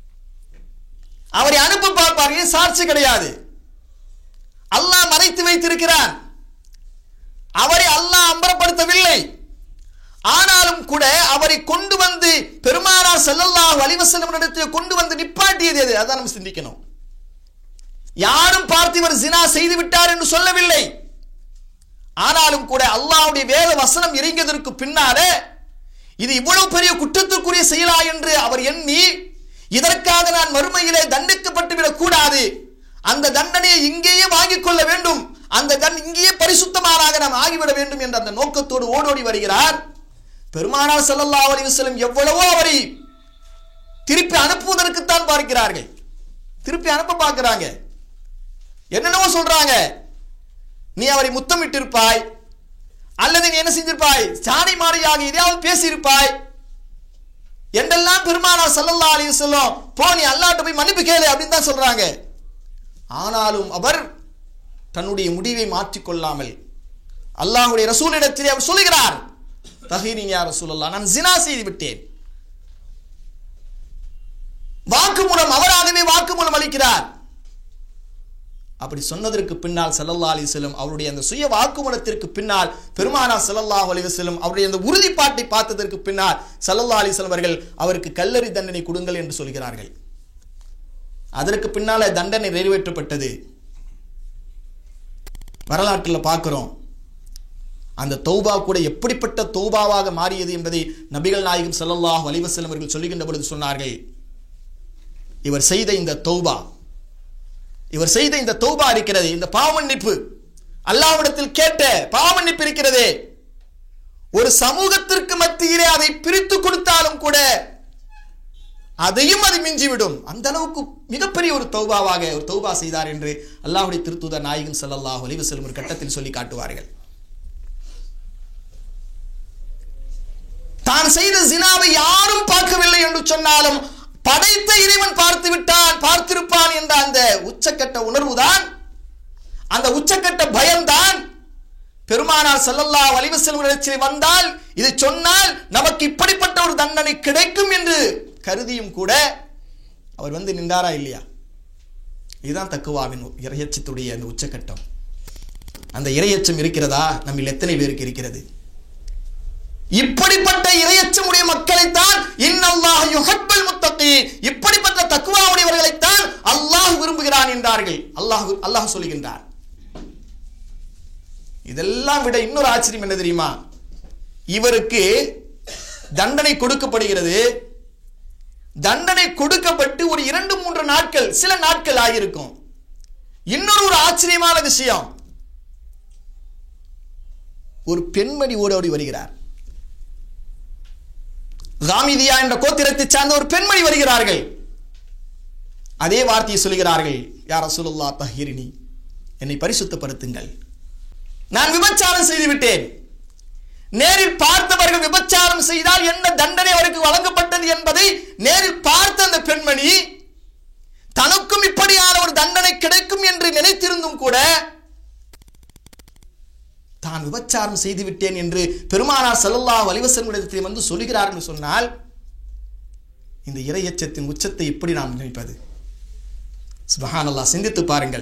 அவரை அனுப்ப பார்ப்பார்கள். சாட்சி கிடையாது, அல்லாஹ் மறைத்து வைத்திருக்கிறான். அவரை அல்லாஹ் அம்பரப்படுத்தவில்லை. ஆனாலும் கூட அவரை கொண்டு வந்து பெருமானார் ஸல்லல்லாஹு அலைஹி வஸல்லம் இடத்தில் கொண்டு வந்து நிப்பாட்டியது எது? அதான் நம்ம சிந்திக்கணும். யாரும் பார்த்து இவர் ஜினா செய்து விட்டார் என்று சொல்லவில்லை. ஆனாலும் கூட அல்லாஹ்வுடைய வேத வசனம் இறங்கியதற்கு பின்னாலே இது இவ்வளவு பெரிய குற்றத்திற்குரிய செயலா என்று அவர் எண்ணி, இதற்காக நான் மறுமையிலே தண்டிக்கப்பட்டு விடக் கூடாது, அந்த தண்டனையை இங்கேயே வாங்கிக் கொள்ள வேண்டும், அந்த தன் இங்கேயே பரிசுத்தமானாக நாம் ஆகிவிட வேண்டும் என்ற அந்த நோக்கத்தோடு ஓடோடி வருகிறார். பெருமானார் ஸல்லல்லாஹு அலைஹி வஸல்லம் எவ்வளவோ அவரை திருப்பி அனுப்புவதற்குத்தான் பார்க்கிறார்கள். திருப்பி அனுப்ப பார்க்கிறாங்க. என்னென்னவோ சொல்றாங்க. நீ அவரை முத்தமிட்டிருப்பாய், அல்லது நீ என்ன செஞ்சிருப்பாய், சாணி மாறியாக எதையாவது பேசியிருப்பாய் என்றெல்லாம் பெருமானார் ஸல்லல்லாஹு அலைஹி வஸல்லம் போ நீ அல்லாஹ்ட்ட போய் மன்னிப்பு கேளு அப்படின்னு தான் சொல்றாங்க. ஆனாலும் அவர் தன்னுடைய முடிவை மாற்றிக்கொள்ளாமல் அல்லாஹ்வுடைய ரசூலிடத்திலே அவர் சொல்லுகிறார், தஹீரின் யா ரசூலல்லாஹ், நான் ஜினா செய்து விட்டேன். வாக்குமூலம், அவராகவே வாக்குமூலம் அளிக்கிறார். அப்படி சொன்னதற்கு பின்னால் ஸல்லல்லாஹு அலைஹி வஸல்லம் அவருடைய அந்த சுய வாக்குமூலத்திற்கு பின்னால் பெருமானார் ஸல்லல்லாஹு அலைஹி வஸல்லம் அவருடைய அந்த உறுதிப்பாட்டை பார்த்ததற்கு பின்னால் ஸல்லல்லாஹு அலைஹி வஸல்லம் அவர்கள் அவருக்கு கல்லறி தண்டனை கொடுங்கள் என்று சொல்கிறார்கள். அதற்கு பின்னால தண்டனை நிறைவேற்றப்பட்டது. வரலாற்றில் பார்க்கிறோம். அந்த தௌபா கூட எப்படிப்பட்ட தௌபாவாக மாறியது என்பதை நபிகள் நாயகம் ஸல்லல்லாஹு அலைஹி வஸல்லம் அவர்கள் சொல்லுகின்ற பொழுது சொன்னார்கள், இவர் செய்த இந்த தௌபா இவர் செய்த இந்த தௌபா இருக்கிறது, இந்த பாவமன்னிப்பு, அல்லாஹ்விடத்தில் கேட்ட பாவமன்னிப்பு இருக்கிறதே, ஒரு சமூகத்திற்கு மத்தியிலே அதை பிரித்து கொடுத்தாலும் கூட அதையும் அது மிஞ்சிவிடும். அந்த அளவுக்கு மிகப்பெரிய ஒரு தௌபாவாக ஒரு தௌபா செய்தார் என்று அல்லாஹ்வுடைய திருத்தூதர் நாயகம் ஸல்லல்லாஹு அலைஹி வஸல்லம் ஒரு கட்டத்தில் சொல்லி காட்டுவார்கள். தான் செய்த ஜினாவை யாரும் பார்க்கவில்லை என்று சொன்னாலும் படைத்த இறைவன் பார்த்து விட்டான், பார்த்திருப்பான் என்ற அந்த உச்சக்கட்ட உணர்வுதான், அந்த உச்சக்கட்ட பயம்தான் பெருமானார் ஸல்லல்லாஹு அலைஹி வஸல்லம் இடத்தில் வந்தால் இது சொன்னால் நமக்கு இப்படிப்பட்ட ஒரு தண்டனை கிடைக்கும் என்று கருதியும் கூட அவர் வந்து நின்றாரா இல்லையா? இதுதான் தக்குவாவின் இறையச்சத்துடைய அந்த உச்சக்கட்டம். அந்த இறையச்சம் இருக்கிறதா? நம்மில் எத்தனை பேருக்கு இருக்கிறது? இப்படிப்பட்ட இறையச்சமுடைய மக்களைத்தான் இன்னல்லாஹ் யுஹிப்புல் முத்தகீன், இப்படிப்பட்ட தக்வாவுடையவர்களைத்தான் அல்லாஹ் விரும்புகிறான் என்றார்கள். அல்லாஹ் அல்லாஹ் சொல்லுகின்றார். இதெல்லாம் விட இன்னொரு ஆச்சரியம் என்ன தெரியுமா? இவருக்கு தண்டனை கொடுக்கப்படுகிறது. தண்டனை கொடுக்கப்பட்டு ஒரு இரண்டு மூன்று நாட்கள் சில நாட்கள் ஆகியிருக்கும். இன்னொரு ஒரு ஆச்சரியமான விஷயம், ஒரு பெண்மணி ஓடோடி வருகிறார். காமிதியா என்ற கோத்திரத்தை சார்ந்த ஒரு பெண்மணி வருகிறார்கள். அதே வார்த்தையை சொல்கிறார்கள், யா ரசூலுல்லாஹ் தஹிரினி, என்னை பரிசுத்தப்படுத்துங்கள், நான் விபச்சாரம் செய்து விட்டேன். நேரில் பார்த்தவர்கள் விபச்சாரம் செய்தால் என்ன தண்டனை அவருக்கு வழங்கப்பட்டது என்பதை நேரில் பார்த்த அந்த பெண்மணி தனக்கும் இப்படியான ஒரு தண்டனை கிடைக்கும் என்று நினைத்திருந்தும் கூட தான் விபச்சாரம் செய்து விட்டேன் என்று பெருமானார் ஸல்லல்லாஹு அலைஹி வஸல்லம் வந்து சொல்கிறார்கள் சொன்னால் இந்த இறையச்சத்தின் உச்சத்தை எப்படி நாம் நினைப்பது? சுப்ஹானல்லாஹ், சிந்தித்து பாருங்கள்.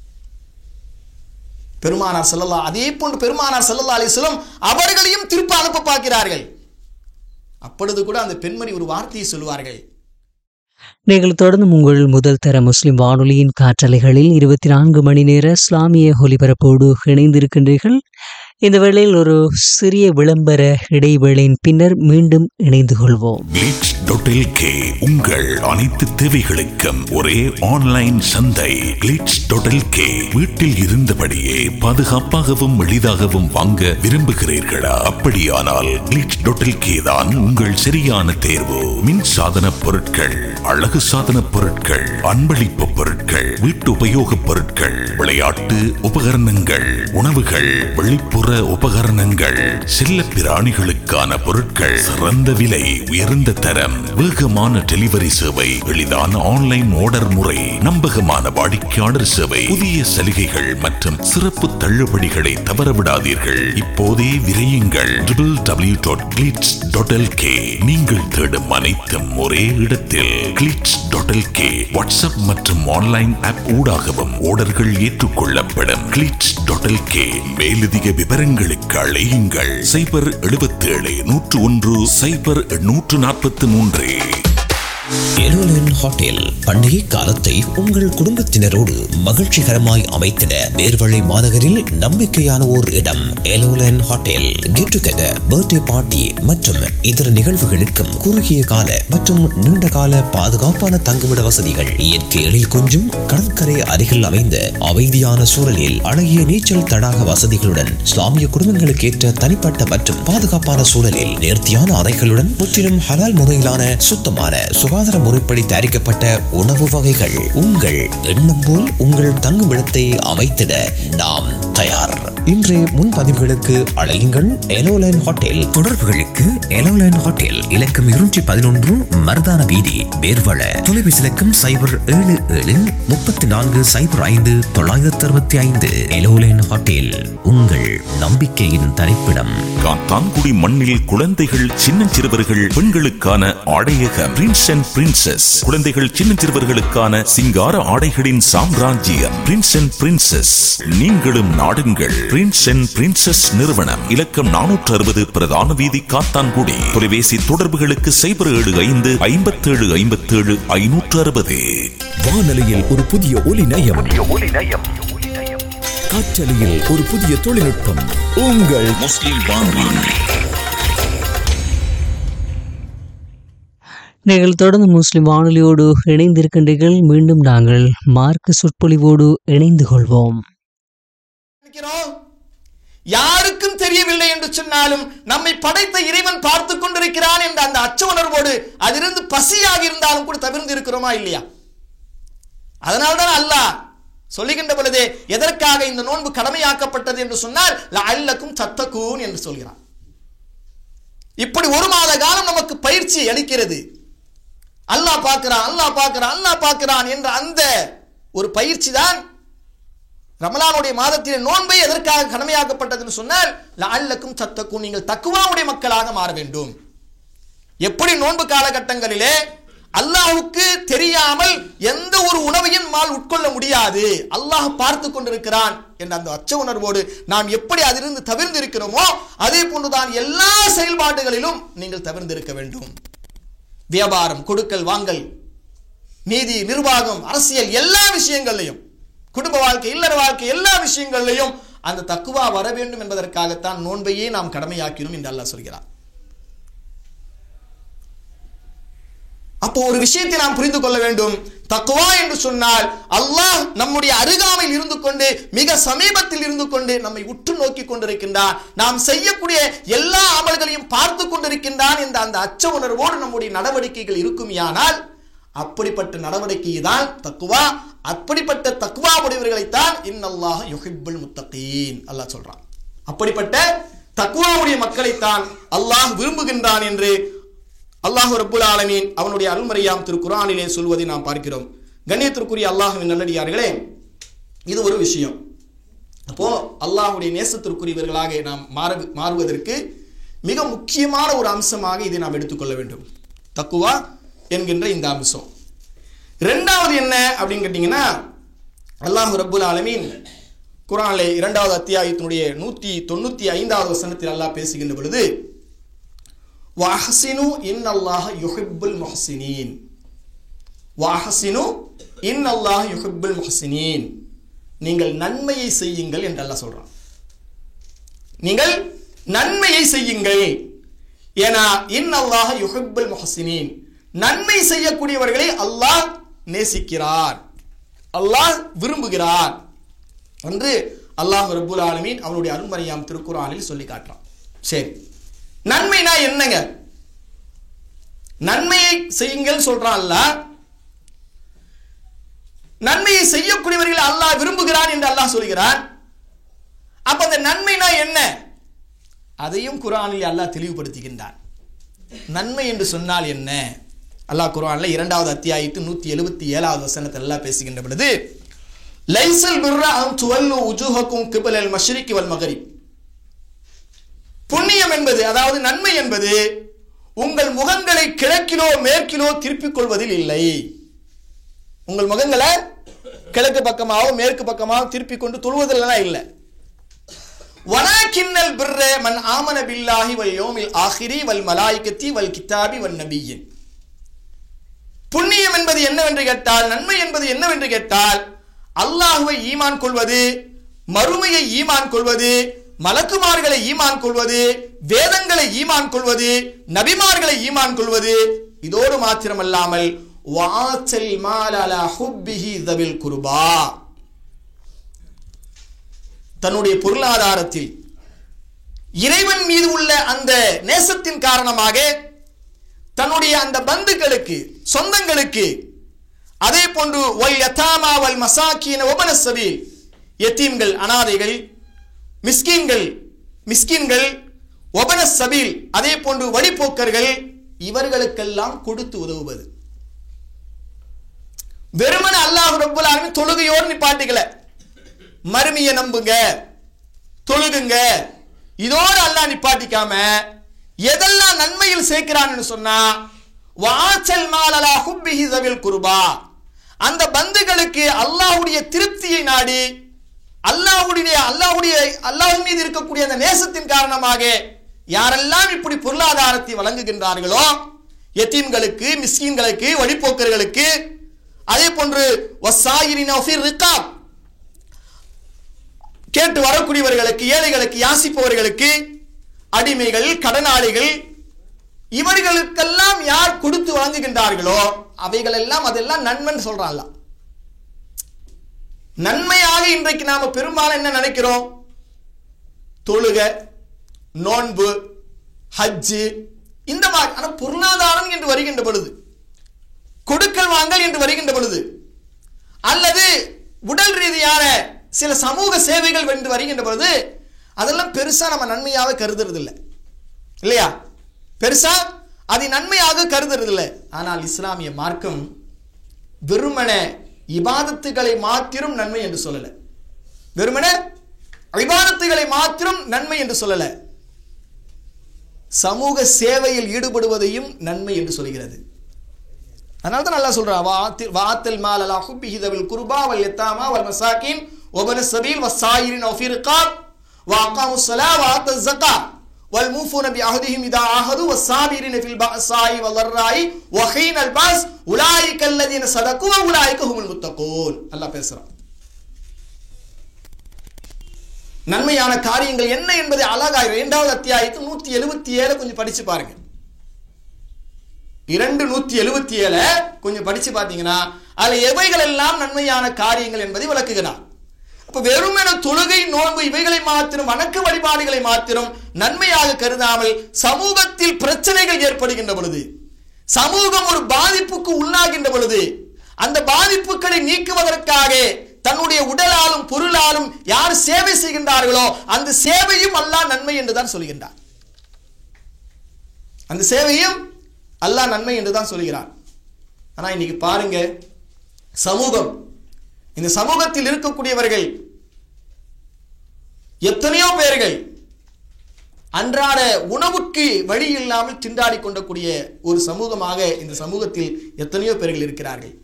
பெருமானார் ஸல்லல்லாஹு அதே போன்று பெருமானார் ஸல்லல்லாஹு அலைஹி வஸல்லம் அவர்களையும் திருப்ப அனுப்ப பார்க்கிறார்கள். அப்பொழுது கூட அந்த பெண்மணி ஒரு வார்த்தையை சொல்வார்கள். நீங்கள் தொடர்ந்து உங்கள் முதல் தர முஸ்லிம் வானொலியின் காற்றலைகளில் இருபத்தி நான்கு மணி நேர இஸ்லாமிய ஒலிபரப்போடு இணைந்திருக்கின்றீர்கள். இந்த வேளையில் ஒரு சிறிய விளம்பர இடைவேளையின் பின்னர் மீண்டும் இணைந்து கொள்வோம். கிளிட்ஸ் டாட் எல் கே உங்கள் அனைத்து தேவைகளுக்கும் ஒரே ஆன்லைன் சந்தை. கிளிட்ஸ் டாட் எல் கே வீட்டில் இருந்தபடியே பாதுகாப்பாகவும் எளிதாகவும் வாங்க விரும்புகிறீர்களா? அப்படியானால் கிளிட்ஸ் டாட் எல் கே தான் உங்கள் சரியான தேர்வு. மின் சாதன பொருட்கள், அழகு சாதன பொருட்கள், அன்பளிப்பு பொருட்கள், வீட்டு உபயோக பொருட்கள், விளையாட்டு உபகரணங்கள், உணவுகள், வெளிப்புற உபகரணங்கள், செல்ல பிராணிகளுக்கான பொருட்கள், சிறந்த விலை, உயர்ந்த தரம், வேகமான டெலிவரி சேவை, எளிதான ஆன்லைன் ஆர்டர் முறை, நம்பகமான வாடிக்கையாளர் சேவை, புதிய சலுகைகள் மற்றும் சிறப்பு தள்ளுபடிகளை தவறவிடாதீர்கள். இப்போதே விரையுங்கள். W W W dot glitz dot L K. நீங்கள் தேடும் அனைத்தும் ஒரே இடத்தில். Glitz dot L K WhatsApp மற்றும் ஆன்லைன் ஆப் ஊடாகவும் ஆர்டர்கள் ஏற்றுக்கொள்ளப்படும். Glitz dot L K. மேலதிக விவரங்களுக்கு அழையுங்கள் சைபர் எழுபத்தி ஏழு நூற்று ஒன்று சைபர் நூற்று நாற்பத்தி மூன்று. எலோலன் ஹோட்டல் பண்டிகை காலத்தை உங்கள் குடும்பத்தினரோடு மகிழ்ச்சிகரமாய் அமைத்திட நேர்வழி மாநகரில் நம்பிக்கையான ஓர் இடம். எலோலன் hotel get together, birthday party மற்றும் இதர நிகழ்வுகளுக்கும் குறுகிய கால மற்றும் நீண்ட கால பாதுகாப்பான தங்குமிட வசதிகள், இயற்கை எழில் கொஞ்சம் கடற்கரை அருகில் அமைந்த அமைதியான சூழலில் அழகிய நீச்சல் தடாக வசதிகளுடன், இஸ்லாமிய குடும்பங்களுக்கு ஏற்ற தனிப்பட்ட மற்றும் பாதுகாப்பான சூழலில் நேர்த்தியான அறைகளுடன், முற்றிலும் ஹலால் முறையிலான சுத்தமான சுகாதார முறைப்படி தயாரிக்கப்பட்ட உணவு வகைகள். உங்கள் எண்ணம் போல் உங்கள் தங்குமிடத்தை அமைத்திட நாம் தயார். இன்றைய முன்பதிவுகளுக்கு அழையுங்கள் எலோலைன் ஹோட்டல். தொடர்புகளுக்கு எலோலைன் ஹோட்டல் இலக்கம் இருநூற்றி பதினொன்று மருதான வீதி, வேர்வள. தொலைபேசி இலக்கம் சைபர் ஏழு ஏழு முப்பத்தி நான்கு சைபர் ஐந்து தொள்ளாயிரத்தி அறுபத்தி ஐந்து. எலோலைன் ஹோட்டல் உங்கள் நம்பிக்கையின் தரிப்பிடம். காத்தான்குடி மண்ணில் குழந்தைகள், சின்னஞ்சிறுவர்கள், பெண்களுக்கான ஆடையகம் பிரின்ஸ் அண்ட் பிரின்சஸ். குழந்தைகள், சின்னஞ்சிறுவர்களுக்கான சிங்கார ஆடைகளின் சாம்ராஜ்யம் பிரின்ஸ் அண்ட் பிரின்சஸ். நீங்களும் நாடுங்கள். பிரின்ஸ் அண்ட் பிரின்சஸ் நிறுவனம், இலக்கம் நானூற்று அறுபது பிரதான வீதி, காத்தான்குடி. தொலைபேசி தொடர்புகளுக்கு சைபர் ஏழு ஐந்து ஐம்பத்தி ஏழு ஐம்பத்தி ஏழு ஐநூற்று அறுபது. வானொலியில் ஒரு புதிய ஒலி நயம், காற்றலையில் ஒரு புதிய தொழில்நுட்பம். உங்கள் முஸ்லிம் வானொலி. நீங்கள் தொடர்ந்து முஸ்லிம் வானொலியோடு இணைந்திருக்கின்றீர்கள். மீண்டும் நாங்கள் மார்க்க சொற்பொழிவோடு இணைந்து கொள்வோம். யாருக்கும் தெரியவில்லை என்று சொன்னாலும் நம்மை படைத்த இறைவன் பார்த்து கொண்டிருக்கிறான் என்ற அந்த அச்ச உணர்வோடு அதிலிருந்து பசியாக இருந்தாலும் கூட தவிர்த்து இருக்கிறோமா இல்லையா? அதனால்தான் அல்லாஹ் சொல்லுகின்ற பொழுதே எதற்காக இந்த நோன்பு கடமையாக்கப்பட்டது என்று சொன்னால் லஅல்லக்கும் தத்தகூன் என்று சொல்கிறான். இப்படி ஒரு மாத காலம் நமக்கு பயிற்சி அளிக்கிறது. அல்லாஹ் பார்க்கிறான், அல்லாஹ் பார்க்கிறான், அல்லாஹ் பார்க்கிறான் என்ற அந்த ஒரு பயிற்சி தான் ரமலானுடைய மாதத்திலே நோன்பை எதற்காக கடமையாக்கப்பட்டது என்று சொன்னால் லஅல்லக்கும் தத்தகூன், நீங்கள் தக்வாவுடைய மக்களாக மாற வேண்டும். எப்படி நோன்பு காலகட்டங்களிலே அல்லாஹ்வுக்கு தெரியாமல் எந்த ஒரு உணவையும் மால் உட்கொள்ள முடியாது, அல்லாஹ் பார்த்து கொண்டிருக்கிறான் என்ற அந்த அச்ச உணர்வோடு நாம் எப்படி அதிலிருந்து தவிர்த்து இருக்கிறோமோ அதே போன்றுதான் எல்லா செயல்பாடுகளிலும் நீங்கள் தவிர்த்து இருக்க வேண்டும். வியாபாரம், கொடுக்கல் வாங்கல், நீதி, நிர்வாகம், அரசியல், எல்லா விஷயங்களையும், குடும்ப வாழ்க்கை, இல்லற வாழ்க்கை, எல்லா விஷயங்களிலையும் அந்த தக்குவா வர வேண்டும் என்பதற்காகத்தான் நோன்பையே நாம் கடமையாக்கினோம் என்று அல்லாஹ் சொல்கிறார். அப்போ ஒரு விஷயத்தை நாம் புரிந்து கொள்ள வேண்டும். தக்வா என்று சொன்னால் அல்லாஹ் நம்முடைய அருகாமையில் இருந்து கொண்டு, மிக சமீபத்தில் இருந்து கொண்டு நம்மை உற்று நோக்கி கொண்டிருக்கின்றான், நாம் செய்யக்கூடிய எல்லா அமல்களையும் பார்த்து கொண்டிருக்கின்றான் என்ற அந்த அச்ச உணர்வோடு நம்முடைய நடவடிக்கைகள் இருக்குமையானால் அப்படிப்பட்ட நடவடிக்கை தான் தக்வா. அப்படிப்பட்ட தக்வா உடையவர்களைத்தான் இன்னல்லாஹ யுஹிப்புல் முத்தகீன் அல்லாஹ் சொல்றான். அப்படிப்பட்ட தக்வாவுடைய மக்களைத்தான் அல்லாஹ் விரும்புகின்றான் என்று அல்லாஹ் ரப்புல் ஆலமீன் அவனுடைய அருள்மறையாம் திருக்குர்ஆனிலே சொல்வதை நாம் பார்க்கிறோம். கண்ணியத்திற்குரிய அல்லாஹ்வின் நல்லடியார்களே, இது ஒரு விஷயம். அப்போ அல்லாஹ்வுடைய நேசத்திற்குரியவர்களாக நாம் மாற மாறுவதற்கு மிக முக்கியமான ஒரு அம்சமாக இதை நாம் எடுத்துக்கொள்ள வேண்டும், தக்குவா என்கின்ற இந்த அம்சம். இரண்டாவது என்ன அப்படின்னு கேட்டீங்கன்னா, அல்லாஹ் ரப்புல் ஆலமீன் குர்ஆனிலே இரண்டாவது அத்தியாயத்தினுடைய நூற்றி தொண்ணூற்றி ஐந்தாவது வசனத்தில் அல்லாஹ் பேசுகின்ற பொழுது, வஹ்சினு இன்னல்லாஹ யுஹிப்புல் முஹ்சினீன், வஹ்சினு இன்னல்லாஹ யுஹிப்புல் முஹ்சினீன், நீங்கள் நன்மையை செய்யுங்கள் என்று அல்லாஹ் சொல்றான். நீங்கள் நன்மையை செய்யுங்கள். ஏனா இன்னல்லாஹ யுஹிப்புல் முஹ்சினீன், நன்மை செய்யக்கூடியவர்களை அல்லாஹ் நேசிக்கிறார், அல்லாஹ் விரும்புகிறார் என்று அல்லாஹ் ரப்புல் ஆலமீன் அவனுடைய அருள்மறையாம் திருக்குர்ஆனில் சொல்லி காட்டுறான். சரி, நன்மைனா என்னங்க? நன்மையை செய்யுங்கள் சொல்றான் அல்லாஹ். நன்மையை செய்யக்கூடியவர்கள் அல்லாஹ் விரும்புகிறான் என்று அல்லாஹ் சொல்கிறான். அப்ப அந்த நன்மைனா என்ன? அதையும் குர்ஆனில் அல்லாஹ் தெளிவுபடுத்துகின்றான். நன்மை என்று சொன்னால் என்ன? அல்லாஹ் குர்ஆன்ல இரண்டாவது அத்தியாயத்து நூற்றி எழுபத்தி ஏழாவது வசனத்தில் அல்லாஹ் பேசுகின்ற பொழுது, லைஸல் பிர்ர அன் துவல்லு உஜூஹக்கும் கிபலல் மஷ்ரிகி வல் மக்ரிப், புண்ணியம் என்பது, அதாவது நன்மை என்பது உங்கள் முகங்களை கிழக்கிலோ மேற்கிலோ திருப்பிக் கொள்வதில் இல்லை. உங்கள் முகங்களை கிழக்கு பக்கமாவோ மேற்கு பக்கமாவோ திருப்பிக் கொண்டு தொழுவதில் இல்லை. வலாக்கின்னல் பிர்ர மன் ஆமன பில்லாஹி வல் யௌமில் ஆகிரி வல் மலாயிகத்தி வல் கிதாபி வன் நபிய்யின், புண்ணியம் என்பது என்னவென்று கேட்டால், நன்மை என்பது என்னவென்று கேட்டால், அல்லாஹ்வை ஈமான் கொள்வது, மறுமையை ஈமான் கொள்வது, மலக்குமார்களை ஈமான் கொள்வது, வேதங்களை ஈமான் கொள்வது, நபிமார்களை ஈமான் கொள்வது, இதோடு மாத்திரமல்லாமல் வாத்தல் மால் அலா ஹுப்பிஹி தவில் குர்பா, தன்னுடைய பொருளாதாரத்தில் இறைவன் மீது உள்ள அந்த நேசத்தின் காரணமாக தன்னுடைய அந்த பந்துக்களுக்கு, சொந்தங்களுக்கு, அதே போன்று வல் யதாமா வல் மசாகீன வபன ஸபீல், யதீம்கள், அனாதைகள், மிஸ்கீன்கள் மிஸ்கீன்கள் வபன ஸபீல், அதே போன்று வழிபோக்கர்கள், இவர்களுக்கெல்லாம் கொடுத்து உதவுவது. வெறுமனே அல்லாஹ் ரப்புல் ஆலமீன் தொழுகையோடு நிப்பாட்டிக்கல, மறுமையை நம்புங்க, தொழுகுங்க, இதோடு அல்லாஹ் நிப்பாட்டிக்காம எதெல்லாம் நன்மையில் சேர்க்கிறான்னு சொன்னா, வாச்சல் மால் அலா ஹுப்பிஹி தவில் குர்பா, அந்த பந்துகளுக்கு அல்லாஹ்வுடைய திருப்தியை நாடி, அல்லாஹ்வுடைய அல்லாஹ்வுடைய அல்லாஹ் மீது இருக்கக்கூடிய அந்த நேசத்தின் காரணமாக யாரெல்லாம் இப்படி பொருளாதாரத்தை வழங்குகின்றார்களோ, யதீம்களுக்கு, மிஸ்கீன்களுக்கு, வழிபோக்கர்களுக்கு, அதே போன்று வஸ்ஸாயிரின ஃபிர் ரிகாப், கேட்டு வரக்கூடியவர்களுக்கு, ஏழைகளுக்கு, யாசிப்பவர்களுக்கு, அடிமைகள், கடனாளிகள், இவர்களுக்கெல்லாம் யார் கொடுத்து வழங்குகின்றார்களோ அவைகள் எல்லாம் அதெல்லாம் நன்மைன்னு சொல்றாங்க. நன்மையாக இன்றைக்கு நாம பெரும்பாலும் என்ன நினைக்கிறோம்? தொழுக, நோன்பு, ஹஜ்ஜு, இந்த மாதிரி. ஆனா பொருளாதாரம் என்று வருகின்ற பொழுது, கொடுக்கல் வாங்கல் என்று வருகின்ற பொழுது, அல்லது உடல் ரீதியான சில சமூக சேவைகள் என்று வருகின்ற பொழுது, அதெல்லாம் பெருசா நம்ம நன்மையாக கருதுறது இல்லை, இல்லையா? பெருசா அதை நன்மையாக கருதுறது இல்லை. ஆனால் இஸ்லாமிய மார்க்கம் வெறுமன இபாதத்துகளை மாத்திரம் நன்மை என்று சொல்லல, வெறுமன இபாதத்துகளை மாத்திரம் நன்மை என்று சொல்லல, சமூக சேவையில் ஈடுபடுவதையும் நன்மை என்று சொல்கிறது. அதனால தான் அல்லாஹ் சொல்றான், வாத்தல் மால் அலா ஹுப்பிஹி தவில் குர்பா வல் யதாமா வல் மசாகீன் வபன ஸபீல் வஸ்ஸாயிரின ஃபிர் ரிகாப் வஅகாமுஸ் ஸலாஹ வஆத்தஸ் ஸகாத் வல்மூஃபூன பிஅஹதிஹிம் இதா ஆஹது வஸ்ஸாபிரின ஃபில் பஅஸாஇ வல்லர்ராஇ வஹீனல் பாஸ் உலாயிக அல்லதீன ஸதகு வ உலாயிக ஹுமுல் முத்தகூன். அல்லாஹ் பேசுறான். நன்மையான காரியங்கள் என்ன என்பதை அழகாக இரண்டாவது அத்தியாயத்து நூற்றி எழுபத்தி ஏழு கொஞ்சம் படிச்சு பாருங்க. இரண்டு நூற்றி எழுபத்தி ஏழு கொஞ்சம் படிச்சு பார்த்தீங்கன்னா அதுல எவைகள் எல்லாம் நன்மையான காரியங்கள் என்பதை விளக்குகிறார். அப்ப வெறுமென தொழுகை, நோன்பு இவைகளை மாத்திரம், வணக்க வழிபாடுகளை மாத்திரம் நன்மையாக கருதாமல், சமூகத்தில் பிரச்சனைகள் ஏற்படுகின்ற பொழுது, சமூகம் ஒரு பாதிப்புக்கு உள்ளாகின்ற பொழுது அந்த பாதிப்புகளை நீக்குவதற்காக தன்னுடைய உடலாலும் பொருளாலும் யார் சேவை செய்கின்றார்களோ அந்த சேவையும் அல்லாஹ் நன்மை என்றுதான் சொல்கின்றார். அந்த சேவையும் அல்லாஹ் நன்மை என்றுதான் சொல்கிறார். ஆனா இன்னைக்கு பாருங்க, சமூகம், இந்த சமூகத்தில் இருக்கக்கூடியவர்கள் எத்தனையோ பேர்கள் அன்றாட உணவுக்கு வழி இல்லாமல் திண்டாடி கொண்டக்கூடிய ஒரு சமூகமாக இந்த சமூகத்தில் எத்தனையோ பேர்கள் இருக்கிறார்கள்.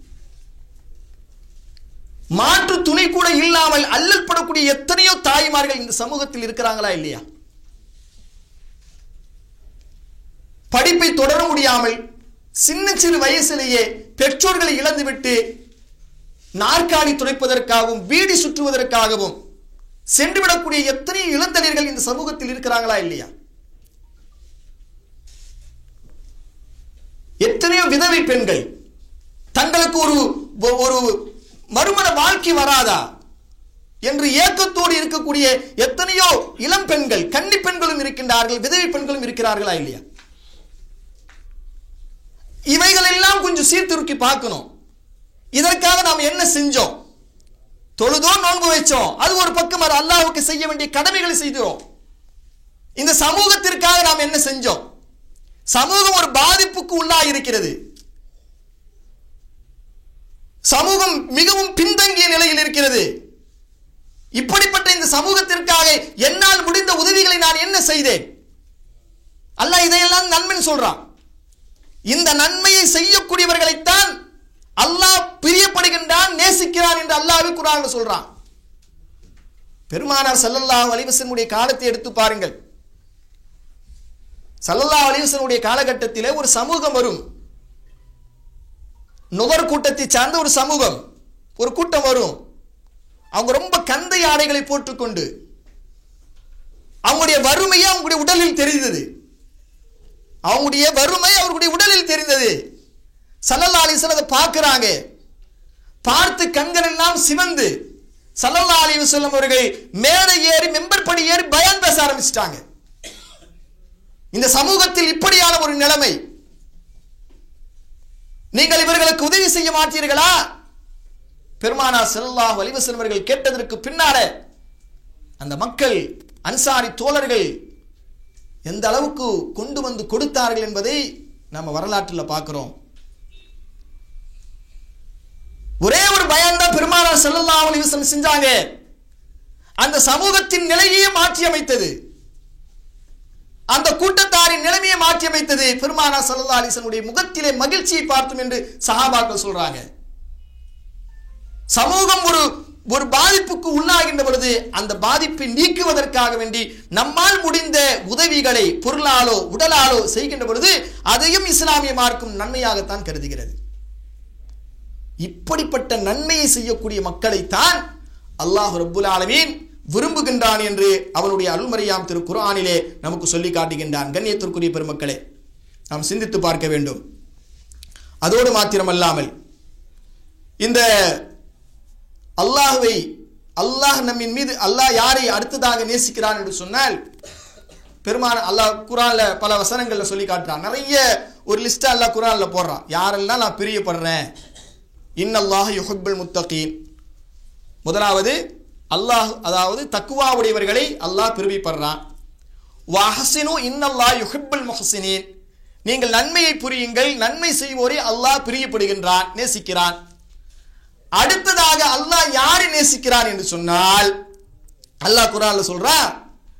மாற்று துணை கூட இல்லாமல் அல்லல் படக்கூடிய எத்தனையோ தாய்மார்கள் இந்த சமூகத்தில் இருக்கிறாங்களா இல்லையா? படிப்பை தொடர முடியாமல் சின்ன சிறு வயசிலேயே பெற்றோர்களை இழந்துவிட்டு நாற்காலி துடைப்பதற்காகவும் வீடு சுற்றுவதற்காகவும் சென்றுவிடக்கூடிய எத்தனை இளந்தளிர்கள் இந்த சமூகத்தில் இருக்கிறாங்களா இல்லையா? எத்தனையோ விதவை பெண்கள் தங்களுக்கு ஒரு ஒரு மறுமண வாழ்க்கை வராதா என்று ஏக்கத்தோடு இருக்கக்கூடிய எத்தனையோ இளம் பெண்கள், கன்னி பெண்களும் இருக்கின்றார்கள், விதவை பெண்களும் இருக்கிறார்களா இல்லையா? இவைகள் எல்லாம் கொஞ்சம் சீர்திருக்கி பார்க்கணும். இதற்காக நாம் என்ன செஞ்சோம்? தொழுதோ நோன்பு வைச்சோம், அது ஒரு பக்கம். அது அல்லாஹ்வுக்கு செய்ய வேண்டிய கடமைகளை செய்கிறோம். இந்த சமூகத்திற்காக நாம் என்ன செஞ்சோம்? சமூகம் ஒரு பாதிப்புக்கு உள்ளாகி இருக்கிறது. சமூகம் மிகவும் பின்தங்கிய நிலையில் இருக்கிறது. இப்படிப்பட்ட இந்த சமூகத்திற்காக என்னால் முடிந்த உதவிகளை நான் என்ன செய்தேன்? அல்லாஹ் இதையெல்லாம் நன்மை சொல்றான். இந்த நன்மையை செய்யக்கூடியவர்களைத்தான் அல்லாஹ் பிரியப்படுகின்றான், நேசிக்கிறான் என்று அல்லாஹ்வே குர்ஆனில் சொல்றான். பெருமானார் ஸல்லல்லாஹு அலைஹி வஸல்லம் காலத்தை எடுத்து பாருங்கள். ஸல்லல்லாஹு அலைஹி வஸல்லம் காலகட்டத்திலே ஒரு சமூகம் வரும். நுகர் கூட்டத்தை சார்ந்த ஒரு சமூகம், ஒரு கூட்டம் வரும். அவங்க ரொம்ப கந்தை ஆடைகளை போட்டுக்கொண்டு அவங்களுடைய வறுமையை அவங்களுடைய உடலில் தெரிந்தது. அவங்களுடைய வறுமை அவர்களுடைய உடலில் தெரிந்தது. ஸல்லல்லாஹு அலைஹி வஸல்லம் அதை பார்க்கிறாங்க. பார்த்து கண்கள் எல்லாம் சிவந்து ஸல்லல்லாஹு அலைஹி வஸல்லம் அவர்கள் மேடை ஏறி மெம்பர் படி ஏறி பயான் பேச ஆரம்பிச்சிட்டாங்க. இந்த சமூகத்தில் இப்படியான ஒரு நிலைமை, நீங்கள் இவர்களுக்கு உதவி செய்ய மாட்டீர்களா? பெருமானார் ஸல்லல்லாஹு அலைஹி வஸல்லம் அவர்கள் கேட்டதற்கு பின்னால அந்த மக்கள், அன்சாரி தோழர்கள் எந்த அளவுக்கு கொண்டு வந்து கொடுத்தார்கள் என்பதை நம்ம வரலாற்றில் பார்க்கிறோம். ஒரே ஒரு பயான் தான் பெருமானார் ஸல்லல்லாஹு அலைஹி வஸல்லம் செஞ்சாங்க. அந்த சமூகத்தின் நிலையை மாற்றி அமைத்தது, அந்த கூட்டத்தாரின் நிலைமையை மாற்றி அமைத்தது. பெருமானார் ஸல்லல்லாஹு அலைஹி வஸல்லம் முகத்திலே மகிழ்ச்சியை பார்த்தோம் என்று சஹாபாக்கள் சொல்றாங்க. சமூகம் ஒரு ஒரு பாதிப்புக்கு உள்ளாகின்ற பொழுது அந்த பாதிப்பை நீக்குவதற்காக வேண்டி நம்மால் முடிந்த உதவிகளை பொருளாலோ உடலாலோ செய்கின்ற பொழுது அதையும் இஸ்லாமிய மார்க்கம் நன்மையாகத்தான் கருதுகிறது. இப்படிப்பட்ட நன்மையை செய்யக்கூடிய மக்களைத்தான் அல்லாஹ் ரப்புல் ஆலமீன் விரும்புகின்றான் என்று அவனுடைய அருள்மறையாம் திரு குர்ஆனிலே நமக்கு சொல்லி காட்டுகின்றான். கண்ணியத்திற்குரிய பெருமக்களே, நாம் சிந்தித்து பார்க்க வேண்டும். அதோடு மாத்திரமல்லாமல் இந்த அல்லாஹ்வை, அல்லாஹ் நம்மின் மீது, அல்லாஹ் யாரை அடுத்ததாக நேசிக்கிறான் என்று சொன்னால், பெருமான அல்லாஹ் குர்ஆன்ல பல வசனங்கள்ல சொல்லி காட்டுறான். நிறைய ஒரு லிஸ்ட் அல்லாஹ் குர்ஆன்ல போடுறான். யாரெல்லாம் நான் பிரியப்படுறேன். இன்னல்லாஹ் யுஹிப்புல் முத்தகீன். முதலாவது அல்லாஹ், அதாவது தக்வாவுடையவர்களை அல்லாஹ் பிரிவிப்படுறான். வஹ்சினு இன்னல்லாஹ் யுஹிப்புல் முஹ்சினீன். நீங்கள் நன்மையை புரியுங்கள், நன்மை செய்வோரை அல்லாஹ் பிரியப்படுகின்றான், நேசிக்கிறான். அடுத்ததாக அல்லாஹ் யாரை நேசிக்கிறான் என்று சொன்னால், அல்லாஹ் குர்ஆன்ல சொல்றான்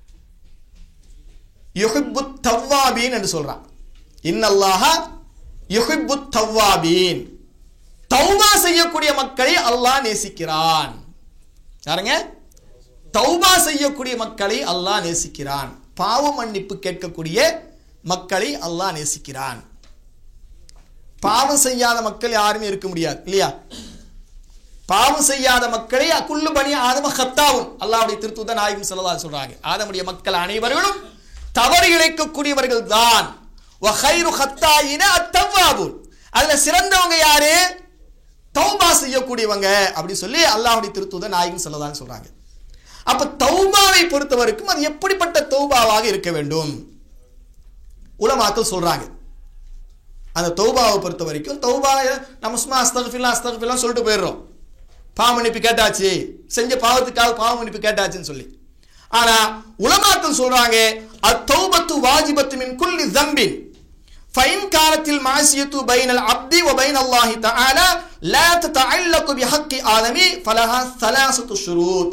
யுஹிப்புத் தவ்வாபீன் என்று சொல்றான். இன்னல்லாஹ யுஹிப்புத் தவ்வாபீன். தௌபா செய்யக்கூடிய மக்களை அல்லாஹ் நேசிக்கிறான். யாருங்க? தௌபா செய்யக்கூடிய மக்களை அல்லாஹ் நேசிக்கிறான். பாவ மன்னிப்பு கேட்கக்கூடிய மக்களை அல்லாஹ் நேசிக்கிறான். பாவம் செய்யாத மக்கள் யாருமே இருக்க முடியாது இல்லையா? பாவம் செய்யாத மக்களை குல்லு பனி ஆதம ஹத்தாவும் அல்லாஹ்வுடைய திருத்தூதர் நாயகம் ஸல்லல்லாஹு அலைஹி சொல்றாங்க. ஆதமுடைய மக்கள் அனைவர்களும் தவறு இழைக்கக்கூடியவர்கள் தான். வ கைரு ஹத்தாயின அத்தவ்வாபூன். அதுல சிறந்தவங்க யாரு? தௌபா செய்யக்கூடியவங்க அப்படி சொல்லி அல்லாஹ்வுடைய திருத்தூதர் நாயகம் ஸல்லல்லாஹு அலைஹி சொல்றாங்க. அப்ப தௌபாவை பொறுத்தவரைக்கும் அது எப்படிப்பட்ட தௌபாவாக இருக்க வேண்டும்? உலமாக்கள் சொல்றாங்க. அந்த தௌபாவை பொறுத்த வரைக்கும் தௌபா நம்ம சும்மா அஸ்தக்ஃபிருல்லாஹ் அஸ்தக்ஃபிருல்லாஹ் சொல்லிட்டு போயிடுறோம். பாவ மன்னிப்பு கேட்டாச்சு, செஞ்ச பாவத்துக்காக பாவ மன்னிப்பு கேட்டாச்சுன்னு சொல்லி. ஆனா உலமாக்கள் சொல்றாங்க அத்தௌபத்து வாஜிபத்து மின் குல்லி ذنبின் فإن كانت المعصية بين العبد وبين الله تعالى لا تتعلق بحق آدم فلها ثلاثة شروط.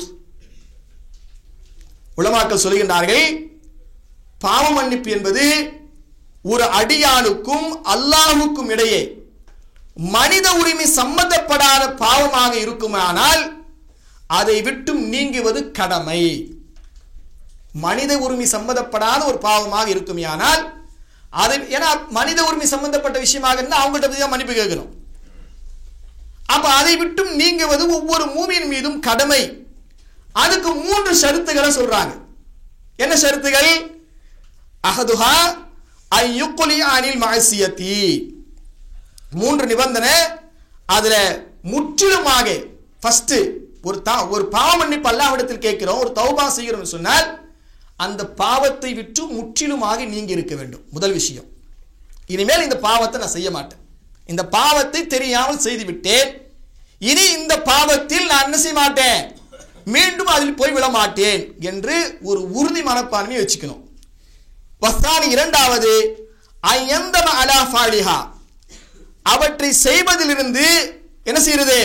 உலமாக்கள் சொல்கின்றார்கள், பாவ மன்னிப்பு என்பது ஒரு அடியானுக்கும் அல்லாஹ்வுக்கும் இடையே மனித உரிமை சம்பந்தப்படாத பாவமாக இருக்குமானால் அதை விட்டும் நீங்குவது கடமை. மனித உரிமை சம்பந்தப்படாத ஒரு பாவமாக இருக்குமானால் அதை, ஏன்னா மனித உரிமை சம்பந்தப்பட்ட விஷயமாக இருந்தால் அவங்கள்ட்ட பத்தி தான் மன்னிப்பு கேட்கணும். அப்ப அதை விட்டும் நீங்குவது ஒவ்வொரு மூமியின் மீதும் கடமை. அதுக்கு மூன்று ஷரத்துகளை சொல்றாங்க. என்ன ஷரத்துகள்? அஹதுஹா ஐயுக்லி அனில் மஅசியத்தி, மூன்று நிபந்தனை. அதுல முற்றிலுமாக ஃபர்ஸ்ட் ஒரு ஒரு பாவ மன்னிப்பு அல்லாஹ்விடத்தில் கேட்கிறோம், ஒரு தௌபா செய்கிறோம் சொன்னால் அந்த பாவத்தை விட்டு முற்றிலுமாக நீங்கி இருக்க வேண்டும். முதல் விஷயம், இனிமேல் இந்த பாவத்தை நான் செய்ய மாட்டேன், இந்த பாவத்தை தெரியாமல் செய்து விட்டேன், இனி இந்த பாவத்தில் நான் என்ன செய்ய மாட்டேன், மீண்டும் அதில் போய் விட மாட்டேன் என்று ஒரு உறுதி மனப்பான்மையை வச்சுக்கணும். வஸ்தானி இரண்டாவது ஐயந்தம அலா ஃபாலிஹா, அவற்றை செய்வதிலிருந்து என்ன செய்யறது,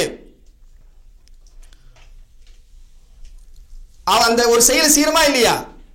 அந்த ஒரு செயலை செய்யறமா இல்லையா,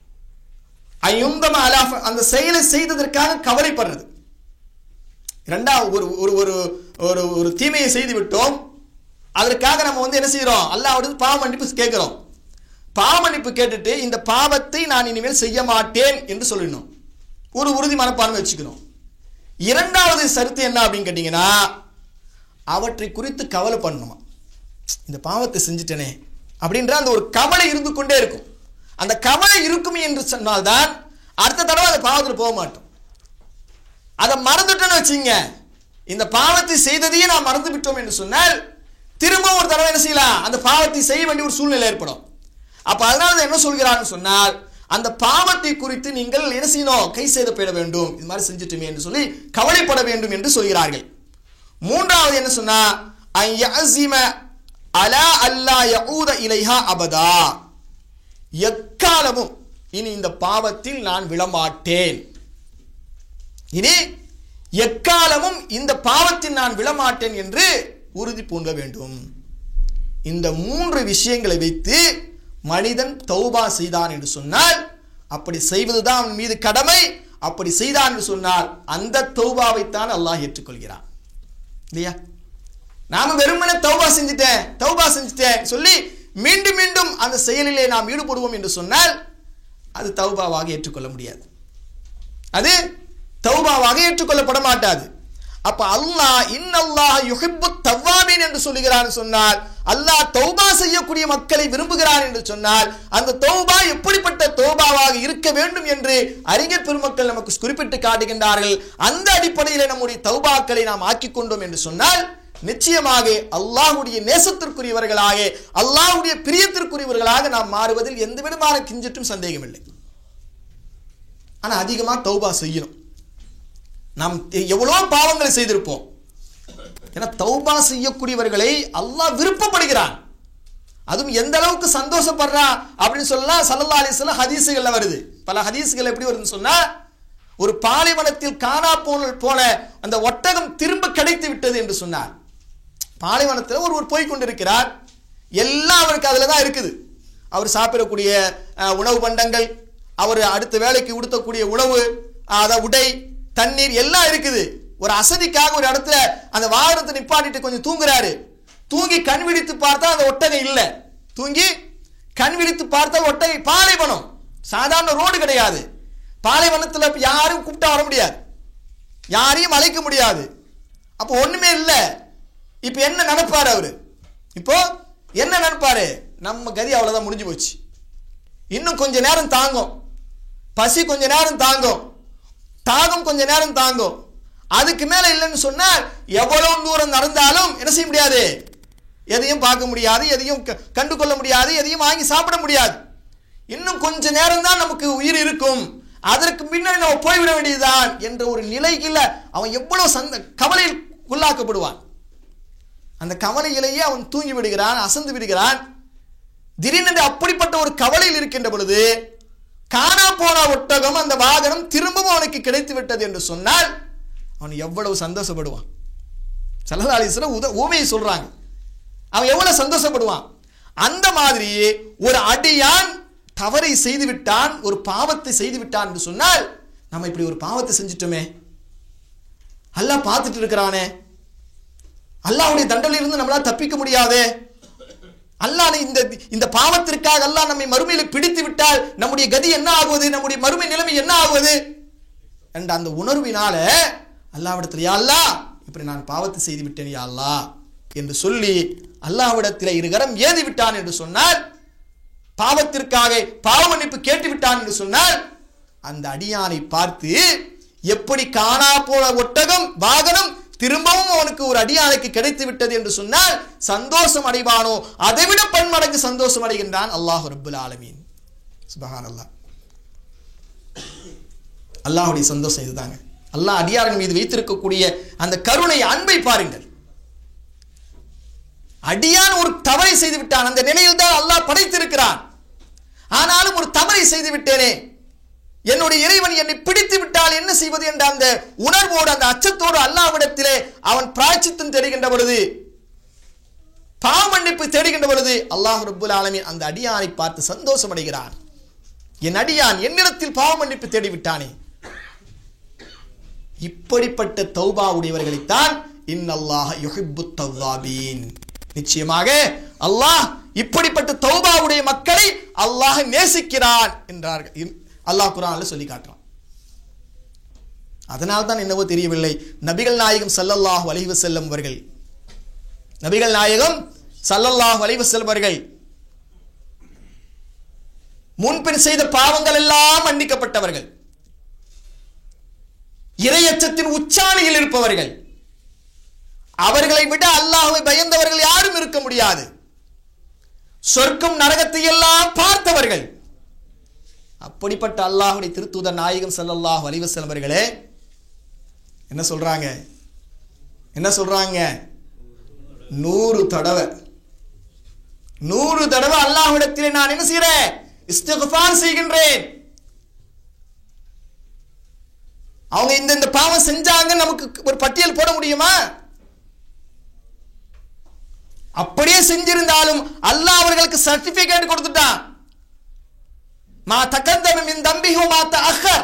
ஐயுந்தம அலா, அந்த செயலை செய்ததற்காக கவலைப்படுறது. இரண்டாவது ஒரு ஒரு ஒரு ஒரு தீமையை செய்து விட்டோம், அதற்காக நம்ம வந்து என்ன செய்யறோம், அல்லாஹ்விடம் பாவ மன்னிப்பு கேட்கிறோம். பாவ மன்னிப்பு கேட்டுட்டு இந்த பாவத்தை நான் இனிமேல் செய்ய மாட்டேன் என்று சொல்லணும், ஒரு உறுதி மனப்பான்மை வச்சுக்கணும். இரண்டாவது சருத்து என்ன அப்படின்னு கேட்டீங்கன்னா, அவற்றை குறித்து கவலை பண்ணணுமா, இந்த பாவத்தை செஞ்சுட்டேனே அப்படின்ற அந்த ஒரு கவலை இருந்து கொண்டே இருக்கும். அந்த கவலை இருக்கும் என்று சொன்னால்தான் அடுத்த தடவை அந்த பாவத்தில் போக மாட்டோம். அதை மறந்துட்டோன்னு வச்சுங்க, இந்த பாவத்தை செய்ததையே நான் மறந்து விட்டோம் என்று சொன்னால் திரும்ப ஒரு தடவை என்ன செய்யலாம், அந்த பாவத்தை செய்ய வேண்டிய ஒரு சூழ்நிலை ஏற்படும். அப்ப அதனால என்ன சொல்கிறான்னு சொன்னால், அந்த பாவத்தை குறித்து நீங்கள் என்ன செய்யணும், கை செய்தப்பட வேண்டும், இது மாதிரி செஞ்சுட்டுமே என்று சொல்லி கவலைப்பட வேண்டும் என்று சொல்கிறார்கள். மூன்றாவது என்ன சொன்னா, அய்யஸிம அலா அல்லா யஊத இலைஹா அபதா, எக்காலமும் இனி இந்த பாவத்தில் நான் விழமாட்டேன், இனி எக்காலமும் இந்த பாவத்தில் நான் விழமாட்டேன் என்று உறுதி பூண்ட வேண்டும். இந்த மூன்று விஷயங்களை வைத்து மனிதன் தௌபா செய்தான் என்று சொன்னால், அப்படி செய்வதுதான் அவன் மீது கடமை. அப்படி செய்தான் என்று சொன்னால் அந்த தௌபாவைத்தான் அல்லாஹ் ஏற்றுக்கொள்கிறான் இல்லையா. நாம வெறுமனே தௌபா செஞ்சுட்டேன் தௌபா செஞ்சுட்டேன் சொல்லி மீண்டும் மீண்டும் அந்த செயலிலே நாம் ஈடுபடுவோம் என்று சொன்னால் அது தௌபாவாக ஏற்றுக்கொள்ள முடியாது, அது தௌபாவாக ஏற்றுக்கொள்ளப்பட மாட்டாது. அப்ப அல்லாஹ் இன்னல்லாஹ் யுஹிப்பு தவ்வாபீன் என்று சொல்லுகிறான் சொன்னால், அல்லாஹ் தௌபா செய்யக்கூடிய மக்களை விரும்புகிறான் என்று சொன்னால் அந்த தௌபா எப்படிப்பட்ட தௌபாவாக இருக்க வேண்டும் என்று அறிஞர் பெருமக்கள் நமக்கு குறிப்பிட்டு காட்டுகின்றார்கள். அந்த அடிப்படையில் நம்முடைய தௌபாக்களை நாம் ஆக்கிக் கொண்டோம் என்று சொன்னால் நிச்சயமாக அல்லாஹ்வுடைய நேசத்திற்குரியவர்களாக, அல்லாஹ்வுடைய பிரியத்திற்குரியவர்களாக நாம் மாறுவதில் எந்த விதமான கிஞ்சிட்டும் சந்தேகமில்லை. ஆனா அதிகமா தௌபா செய்யணும். நாம் எவ்வளோ பாவங்களை செய்திருப்போம், ஏன்னா தௌபா செய்யக்கூடியவர்களை அல்லாஹ் விருப்பப்படுகிறான். அதுவும் எந்த அளவுக்கு சந்தோஷப்படுறா அப்படின்னு சொல்லலாம். ஸல்லல்லாஹு அலைஹி வஸல்லம் ஹதீஸ்கள்ல வருது, பல ஹதீஸ்கள் எப்படி வருதுன்னு சொன்னா, ஒரு பாலைவனத்தில் காணா போன போல அந்த ஒட்டகம் திரும்ப கிடைத்து விட்டது என்று சொன்னார். பாலைவனத்தில் ஒருவர் போய் கொண்டிருக்கிறார், எல்லாம் அவருக்கு அதுல தான் இருக்குது. அவர் சாப்பிடக்கூடிய உணவு பண்டங்கள், அவர் அடுத்த வேலைக்கு உடுத்தக்கூடிய உணவு, அத உடை, தண்ணீர் எல்லாம் இருக்குது. ஒரு அசதிக்காக ஒரு இடத்துல அந்த வாகனத்தை நிப்பாட்டிட்டு கொஞ்சம் தூங்குறாரு. தூங்கி கண் விழித்து பார்த்தா அந்த ஒட்டகை இல்லை. தூங்கி கண் விழித்து பார்த்தால் ஒட்டகை, பாலைவனம், சாதாரண ரோடு கிடையாது. பாலைவனத்தில் யாரும் கூப்பிட்டா வர முடியாது, யாரையும் அழைக்க முடியாது. அப்போ ஒண்ணுமே இல்லை. இப்ப என்ன நினைப்பாரு அவரு, இப்போ என்ன நினைப்பாரு, நம்ம கதி அவ்வளவுதான், முடிஞ்சு போச்சு, இன்னும் கொஞ்ச நேரம் தாங்கும், பசி கொஞ்ச நேரம் தாங்கும், தாகம் கொஞ்ச நேரம் தாங்கும், அதுக்கு மேல இல்லைன்னு சொன்னால் எவ்வளவு தூரம் நடந்தாலும் என்ன செய்ய முடியாது, எதையும் பார்க்க முடியாது, எதையும் கண்டு கொள்ள முடியாது, எதையும் வாங்கி சாப்பிட முடியாது. இன்னும் கொஞ்ச நேரம் தான் நமக்கு உயிர் இருக்கும், அதற்கு பின்னாடி நம்ம போய்விட வேண்டியதுதான் என்ற ஒரு நிலையில் அவன் எவ்வளவு சந்த கவலையில் உள்ளாக்கப்படுவான். அந்த கவலையிலேயே அவன் தூங்கி விடுகிறான், அசந்து விடுகிறான். திடீரென்று அப்படிப்பட்ட ஒரு கவலையில் இருக்கின்ற பொழுது காணா போன ஒட்டகம் அந்த வாகனம் திரும்பவும் அவனுக்கு கிடைத்து விட்டது என்று சொன்னால் அவன் எவ்வளவு சந்தோஷப்படுவான். ஸல்லல்லாஹு அலைஹி வஸல்லம் உத ஊமையை சொல்றாங்க, அவன் எவ்வளவு சந்தோஷப்படுவான். அந்த மாதிரி ஒரு அடியான் தவறை செய்து விட்டான், ஒரு பாவத்தை செய்து விட்டான் என்று சொன்னால், நம்ம இப்படி ஒரு பாவத்தை செஞ்சிட்டோமே, அல்லாஹ் பார்த்துட்டு இருக்கிறானே, அல்லாஹ்வுடைய தண்டனையிலிருந்து நம்மளால தப்பிக்க முடியாதே, அல்லாஹ் இந்த இந்த பாவத்திற்காக அல்லாஹ் நம்மை மறுமையில் பிடித்து விட்டால் நம்முடைய கதி என்ன ஆகுவது, நம்முடைய மறுமை நிலைமை என்ன ஆகுவது என்ற அந்த உணர்வினால அல்லாஹ்விடத்தில் யா அல்லாஹ் இப்படி நான் பாவத்தை செய்து விட்டேன் யா அல்லாஹ் என்று சொல்லி அல்லாஹ்விடத்தில் இருகரம் ஏதி விட்டான் என்று சொன்னால், பாவத்திற்காக பாவ மன்னிப்பு கேட்டு விட்டான் என்று சொன்னால், அந்த அடியானை பார்த்து எப்படி காணா போன ஒட்டகம் வாகனம் திரும்பவும் அவனுக்கு ஒரு அடியானுக்கு கிடைத்து விட்டது என்று சொன்னால் சந்தோஷம் அடைவானோ அதைவிட பன்மடங்கு சந்தோஷம் அடைகின்றான் அல்லாஹ் ரப்புல் ஆலமீன். சுப்ஹானல்லாஹ். அல்லாஹ்வுடைய சந்தோஷம் இதுதாங்க. அல்லாஹ் அடியாரின் மீது வைத்திருக்கக்கூடிய அந்த கருணை, அன்பை பாருங்கள். அடியான் ஒரு தவறை செய்து விட்டான், அந்த நிலையில் தான் அல்லாஹ் படைத்திருக்கிறான். ஆனாலும் ஒரு தவறை செய்து விட்டேனே, என்னுடைய இறைவன் என்னை பிடித்து விட்டால் என்ன செய்வது என்ற அந்த உணர்வோடு, அந்த அச்சத்தோடு அல்லாஹ்விடத்திலே அவன் பிராயச்சித்தம் தேடுகின்ற பொழுது, பாவ மன்னிப்பு தேடுகின்ற பொழுது அல்லாஹ் ரப்புல் ஆலமீன் அந்த அடியானை பார்த்து சந்தோஷம் அடைகிறான். என் அடியான் என்னிடத்தில் பாவ மன்னிப்பு தேடிவிட்டானே. இப்படிப்பட்ட தௌபா உடையவர்களைத்தான் இன்னல்லாஹ யுஹிப்புத் தவ்வாபீன், நிச்சயமாக அல்லாஹ் இப்படிப்பட்ட தௌபா உடைய மக்களை அல்லாஹ் நேசிக்கிறான் என்றார்கள். அல்லாஹ் குர்ஆன்ல சொல்லி காட்டுறான். அதனால் தான் என்னவோ தெரியவில்லை, நபிகள் நாயகம் ஸல்லல்லாஹு அலைஹி வஸல்லம் அவர்கள் நபிகள் நாயகம் ஸல்லல்லாஹு அலைஹி வஸல்லம் அவர்கள் முன்பின் செய்த பாவங்கள் எல்லாம் மன்னிக்கப்பட்டவர்கள், இறையச்சத்தின் உச்சாணியில் இருப்பவர்கள், அவர்களை விட அல்லாஹ்வை பயந்தவர்கள் யாரும் இருக்க முடியாது. சொர்க்கம் நரகத்தை எல்லாம் பார்த்தவர்கள். அப்படிப்பட்ட அல்லாஹ்வுடைய திருத்தூதர் நாயகம் ஸல்லல்லாஹு அலைஹி வஸல்லம் அவர்களே என்ன சொல்றாங்க என்ன சொல்றாங்க நூறு தடவை நூறு தடவை அல்லாஹ்விடத்திலே நான் என்ன செய்கிறேன், இஸ்திக்ஃபார் செய்கின்றேன். அவங்க இந்த இந்த பாவம் செஞ்சாங்க நமக்கு ஒரு பட்டியல் போட முடியுமா? அப்படியே செஞ்சிருந்தாலும் அல்லாஹ் அவர்களுக்கு சர்டிபிகேட் கொடுத்துட்டான். மா தகத்தம மின் தம்பிஹு மா தஅக்கர்,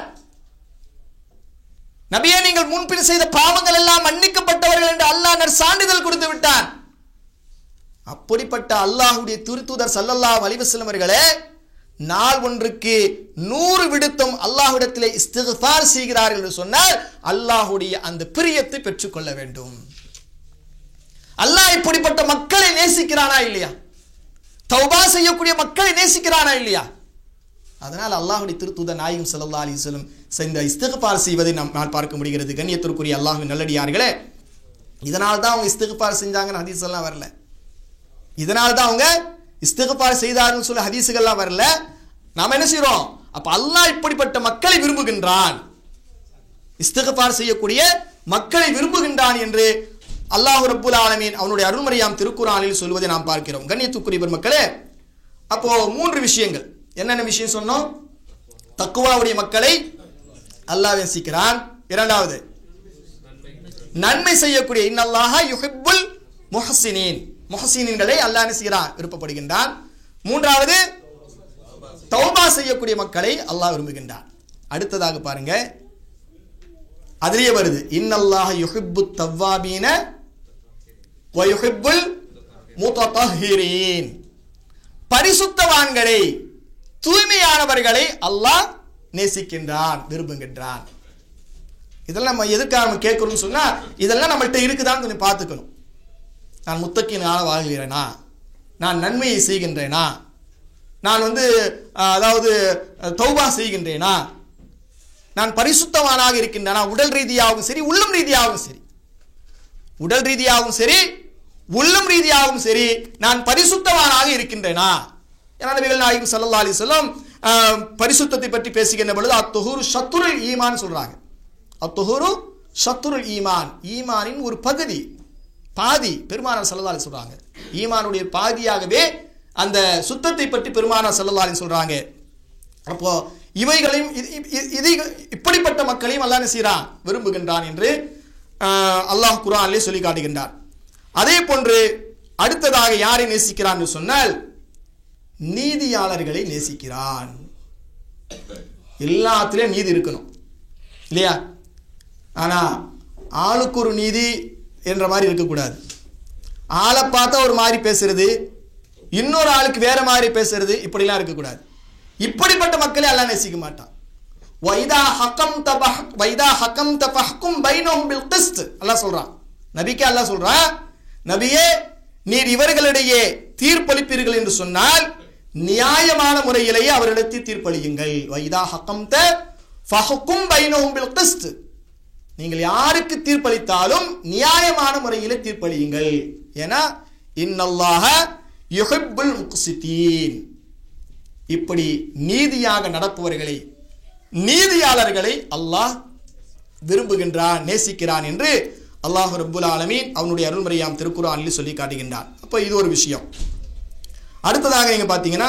நபியே நீங்கள் முன்பின் செய்த பாவங்கள் எல்லாம் மன்னிக்கப்பட்டவர்கள் என்று அல்லாஹ் நற்சான்றிதழ் கொடுத்து விட்டான். அப்படிப்பட்ட அல்லாஹ்வுடைய திருத்தூதர் ஸல்லல்லாஹு அலைஹி வஸல்லம் அவர்களே நாள் ஒன்றுக்கு நூறு விடுத்தம் அல்லாஹ்விடத்திலே இஸ்திக்ஃபார் செய்கிறார்கள் என்று சொன்னால் அல்லாஹ்வுடைய அந்த பிரியத்தை பெற்றுக்கொள்ள வேண்டும். அல்லாஹ் இப்படிப்பட்ட மக்களை நேசிக்கிறானா இல்லையா? தௌபா செய்யக்கூடிய மக்களை நேசிக்கிறானா இல்லையா? அதனால் அல்லாஹ்வுடைய திருத்தூதர் நாயகம் ஸல்லல்லாஹு அலைஹி வஸல்லம் செய்த இஸ்திக்ஃபார் செய்வதை நாம் பார்க்க முடிகிறது. கண்ணியத்திற்குரிய அல்லாஹ்வின் நல்லடியார்களே, இதனால் தான் அவங்க இஸ்திக்ஃபார் செஞ்சாங்கன்னு ஹதீஸ் எல்லாம் வரல. இதனால் தான் அவங்க இஸ்திக்ஃபார் செய்தார்கள் சொல்ல ஹதீஸுகள்லாம் வரல. நாம் என்ன செய்றோம், அப்ப அல்லாஹ் இப்படிப்பட்ட மக்களை விரும்புகின்றான், இஸ்திக்ஃபார் செய்யக்கூடிய மக்களை விரும்புகின்றான் என்று அல்லாஹ் ரப்புல் ஆலமீன் அவனுடைய அருள்மறையாம் திருக்குர்ஆனில் சொல்வதை நாம் பார்க்கிறோம். கண்ணியத்துக்குரிய பெருமக்களே, அப்போ மூன்று விஷயங்கள் என்னென்ன விஷயம் சொன்னோம்? தக்வாவுடைய மக்களை அல்லாஹ் நேசிக்கிறான். இரண்டாவது, நன்மை செய்யக்கூடிய இன்னல்லாஹ யுஹிப்புல் முஹ்சினீன், முஹ்சினீன்களை அல்லாஹ் நேசிக்கிறான், விருப்பப்படுகின்றான். மூன்றாவது, தௌபா செய்யக்கூடிய மக்களை அல்லாஹ் விரும்புகின்றான். அடுத்ததாக பாருங்க, அதிலே வருது இன்னல்லாஹ யுஹிப்புத் தவ்வாபீன வ யுஹிப்புல் முத்தஹிரீன், பரிசுத்தவான்களை தூய்மையானவர்களை அல்லாஹ் நேசிக்கின்றான், விரும்புகின்றான். இதெல்லாம் நம்ம எதுக்காக நம்ம கேட்கணும்னு சொன்னா, இதெல்லாம் நம்மள்கிட்ட இருக்குதான்னு கொஞ்சம் பார்த்துக்கணும். நான் முத்தக்கினால வாழ்கிறேனா, நான் நன்மையை செய்கின்றேனா, நான் வந்து அதாவது தௌபா செய்கின்றேனா, நான் பரிசுத்தவானாக இருக்கின்றேனா, உடல் ரீதியாகவும் சரி உள்ளம் ரீதியாகவும் சரி உடல் ரீதியாகவும் சரி உள்ளம் ரீதியாகவும் சரி நான் பரிசுத்தவானாக இருக்கின்றேனா? ஏன்னா நபிகள் நாயகம் ஸல்லல்லாஹு அலைஹி வஸல்லம் பரிசுத்தத்தை பற்றி பேசுகின்ற பொழுது அத்துஹூரு ஷத்ருல் ஈமான் சொல்றாங்க. அத்துஹூரு ஷத்ருல் ஈமான், ஈமானின் ஒரு பகுதி, பாதி. பெருமானார் ஸல்லல்லாஹு அலைஹி சொல்றாங்க ஈமானுடைய பாதியாகவே அந்த சுத்தத்தை பற்றி பெருமானார் ஸல்லல்லாஹு அலைஹி சொல்றாங்க. அப்போ இவைகளையும் இது இப்படிப்பட்ட மக்களையும் அல்லாஹ் என்ன செய்றான், விரும்புகின்றான் என்று அல்லாஹ் குர்ஆனிலே சொல்லி காட்டுகின்றார். அதே போன்று அடுத்ததாக யாரை நேசிக்கிறான் என்று சொன்னால் நீதியாளர்களை நேசிக்கிறான். எல்லாத்திலையும் நீதி இருக்கணும் இல்லையா? ஆனா ஆளுக்கு ஒரு நீதி என்ற மாதிரி இருக்கக்கூடாது. ஆளை பார்த்தா ஒரு மாதிரி பேசுறது, இன்னொரு ஆளுக்கு வேற மாதிரி பேசுறது, இப்படிலாம் இருக்கக்கூடாது. இப்படிப்பட்ட மக்களை அல்லாஹ் நேசிக்க மாட்டான். வைதா ஹகம்த வைதா ஹகம்த ஃபஹ்கும் பைனஹும் பில் கிஸ்த் அல்லாஹ் சொல்றான். நபிக்கு அல்லாஹ் சொல்றான், நபியே நீர் இவர்களிடையே தீர்ப்பளிப்பீர்கள் என்று சொன்னால் நியாயமான முறையிலேயே அவர்களிடத்தில் தீர்ப்பளியுங்கள். வைதா ஹகம்த ஃபஹ்கும் பைனஹும் பில் கிஸ்த், நீங்கள் யாருக்கு தீர்ப்பளித்தாலும் நியாயமான முறையிலே தீர்ப்பளியுங்கள். ஏன்னா இன்னல்லாஹ யுஹிப்புல் முக்ஸிதீன், இப்படி நீதியாக நடப்பவர்களை, நீதியாளர்களை அல்லாஹ் விரும்புகின்றான், நேசிக்கிறான் என்று அல்லாஹ் ரப்புல் ஆலமீன் அவனுடைய அருள்மறையாம் திருக்குர்ஆனில் சொல்லி காட்டுகின்றான். அப்போ இது ஒரு விஷயம். அடுத்ததாக நீங்க பார்த்தீங்கன்னா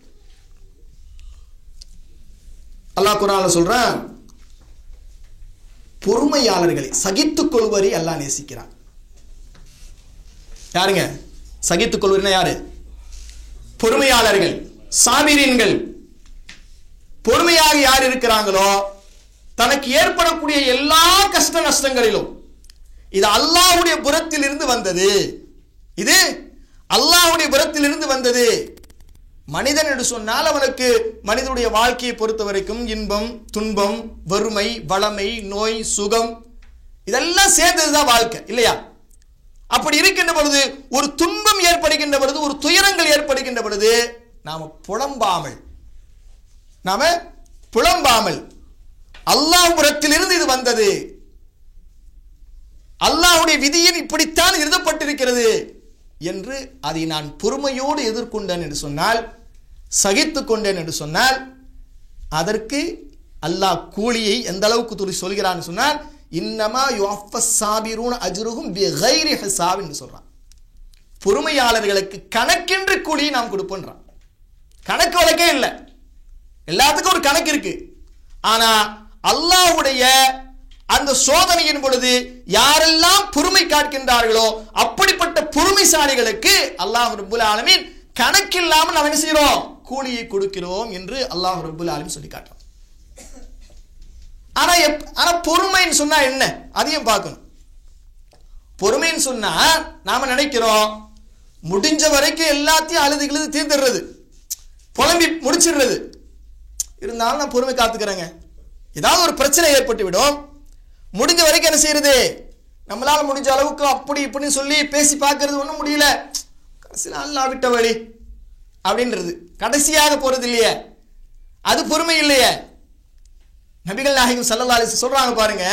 அல்லாஹ் குர்ஆனில் சொல்றான், பொறுமையாளர்களை, சகித்துக் கொள்வரை அல்லாஹ் நேசிக்கிறான். யாருங்க சகித்துக் கொள்வர்னா யாரு? பொறுமையாளர்கள், சாபிரீன்கள். பொறுமையாக யார் இருக்கிறாங்களோ தனக்கு ஏற்படக்கூடிய எல்லா கஷ்ட நஷ்டங்களிலும் இது அல்லாஹ்வுடைய புறத்தில் இருந்து வந்தது, இது அல்லாஹ்வுடைய புறத்தில் இருந்து வந்தது. மனிதன் என்று சொன்னால் அவனுக்கு மனிதனுடைய வாழ்க்கையை பொறுத்த வரைக்கும் இன்பம், துன்பம், வறுமை, வளமை, நோய், சுகம் இதெல்லாம் சேர்ந்ததுதான் வாழ்க்கை இல்லையா? அப்படி இருக்கின்ற பொழுது ஒரு துன்பம் ஏற்படுகின்ற பொழுது, ஒரு துயரங்கள் ஏற்படுகின்ற பொழுது நாம புலம்பாமல் நாம புலம்பாமல் அல்லாஹ் புறத்திலிருந்து இது வந்தது, அல்லாஹ்வுடைய விதியில் இப்படித்தான் எழுதப்பட்டிருக்கிறது என்று அதை நான் பொறுமையோடு எதிர்கொண்டேன் என்று சொன்னால், சகித்துக் கொண்டேன் என்று சொன்னால், அதற்கு அல்லாஹ் கூலியை எந்த அளவுக்கு துணி சொல்கிறான்னு சொன்னால், இன்னமா யுவஃபஸ் சாபிரூன அஜ்ருஹும் பிகைரி ஹிசாப் என்று சொல்றான். பொறுமையாளர்களுக்கு கணக்கின்றி கூலியை நாம் கொடுப்போம்ன்றான். கணக்கு வழக்கே இல்லை, எல்லாத்துக்கும் ஒரு கணக்கு இருக்கு. ஆனா அல்லாஹ்வுடைய அந்த சோதனையின் பொழுது யாரெல்லாம் பொறுமை காட்கின்றார்களோ அப்படிப்பட்ட பொறுமைசாலிகளுக்கு அல்லாஹ் ரப்புல் ஆலமீன் கணக்கில்லாமல் நாம் என்ன செய்கிறோம், கூலியை கொடுக்கிறோம் என்று அல்லாஹ் ரப்புல் ஆலமீன் சொல்லி காட்டுறான். ஆனா ஆனா பொறுமைன்னு சொன்னா என்ன, அதையும் பார்க்கணும். பொறுமைன்னு சொன்னா நாம நினைக்கிறோம் முடிஞ்ச வரைக்கும் எல்லாத்தையும் அழுது கிழுது தீர்ந்துடுறது, புலம்பி முடிச்சிடுறது. இருந்தாலும் நான் பொறுமை காத்துக்கிறேங்க, ஏதாவது ஒரு பிரச்சனை ஏற்பட்டு விடும், முடிஞ்ச வரைக்கும் என்ன செய்யறது, நம்மளால முடிஞ்ச அளவுக்கு அப்படி இப்படின்னு சொல்லி பேசி பார்க்கறது, ஒன்றும் முடியல, கடைசியில் அல்லாஹ் விட்ட வழி அப்படின்றது, கடைசியாக போறது இல்லையே, அது பொறுமை இல்லையே. நபிகள் நாயகம் ஸல்லல்லாஹு அலைஹி வஸல்லம் சொல்றாங்க பாருங்க,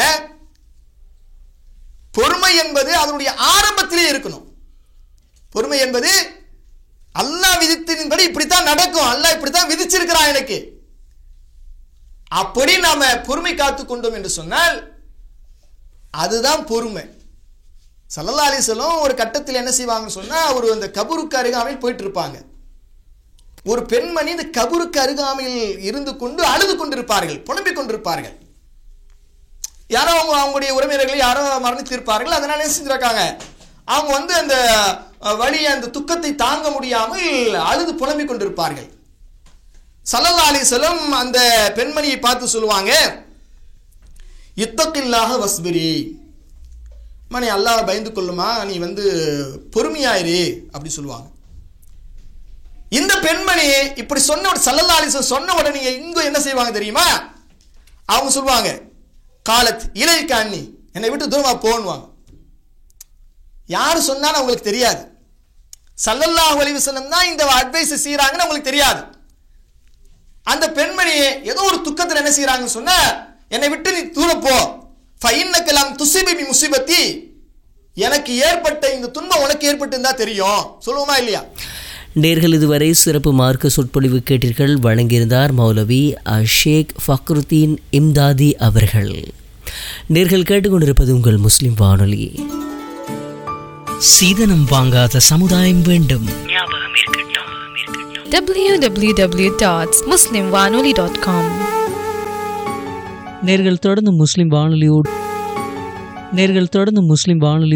பொறுமை என்பது அதனுடைய ஆரம்பத்திலே இருக்கணும். பொறுமை என்பது அல்லாஹ் விதித்தின்படி இப்படித்தான் நடக்கும், அல்லாஹ் இப்படித்தான் விதிச்சிருக்கிறான் எனக்கு, அப்படி நாம பொறுமை காத்து கொண்டோம் என்று சொன்னால் அதுதான் பொறுமை. ஸல்லல்லாஹு அலைஹி வஸல்லம் ஒரு கட்டத்தில் என்ன செய்வாங்கன்னு சொன்னா, ஒரு அந்த கபருக்கு அருகாமையில் போயிட்டு இருப்பாங்க. ஒரு பெண்மணி இந்த கபருக்கு அருகாமையில் இருந்து கொண்டு அழுது கொண்டிருப்பார்கள், புலம்பிக் கொண்டிருப்பார்கள். யாரோ அவங்க அவங்களுடைய உறவினர்கள் யாரோ மரணித்திருப்பார்கள், அதனால என்ன செஞ்சிருக்காங்க, அவங்க வந்து அந்த வழி அந்த துக்கத்தை தாங்க முடியாமல் அழுது புலம்பிக் கொண்டிருப்பார்கள். ஸல்லல்லாஹு அலைஹி வஸல்லம் அந்த பெண்மணியை பார்த்து சொல்லுவாங்க, இத்தகில்லாஹ வஸ்பிரி, மணி அல்லாஹ் பயந்து கொள்ளுமா, நீ வந்து பொறுமையாயிரு அப்படி சொல்லுவாங்க. இந்த பெண்மணி இப்படி சொன்ன ஸல்லல்லாஹு அலைஹி வஸல்லம் சொன்ன உடனே இங்க என்ன செய்வாங்க தெரியுமா, அவங்க சொல்லுவாங்க, காலத் இலைக்க அன்னி, என்னை விட்டு தூரமா போன்னுவாங்க. யாரு சொன்னாலும் அவங்களுக்கு தெரியாது, ஸல்லல்லாஹு அலைஹி வஸல்லம் தான் இந்த அட்வைஸ் செய்யறாங்கன்னு அவங்களுக்கு தெரியாது. அந்த பெண்மணி ஏதோ ஒரு துக்கத்தில் என்ன செய்யறாங்கன்னு சொன்னா, என்னை விட்டு நீ தூர போ, ஃபஇன்னக லம் துஸிபி பி முஸிபத்தி, எனக்கு ஏற்பட்ட இந்த துன்பம் உனக்கு ஏற்பட்டு இருந்தா தெரியும், சொல்லுவோமா இல்லையா? நேர்கள் இதுவரை சிறப்பு மார்க்க சொற்பொழிவு கேட்டீர்கள். வழங்கியிருந்தார் மௌலவி ஷேக் ஃபக்ருத்தீன் இம்தாதி அவர்கள். நேர்கள் கேட்டுக்கொண்டிருப்பது உங்கள் முஸ்லிம் வானொலி. சீதனம் வாங்காத சமுதாயம் வேண்டும். w w w dot muslim wanoli dot com. நேர்கள் தொடர்ந்து முஸ்லிம் வானொலியோடு நேர்கள் தொடர்ந்து முஸ்லிம் வானொலி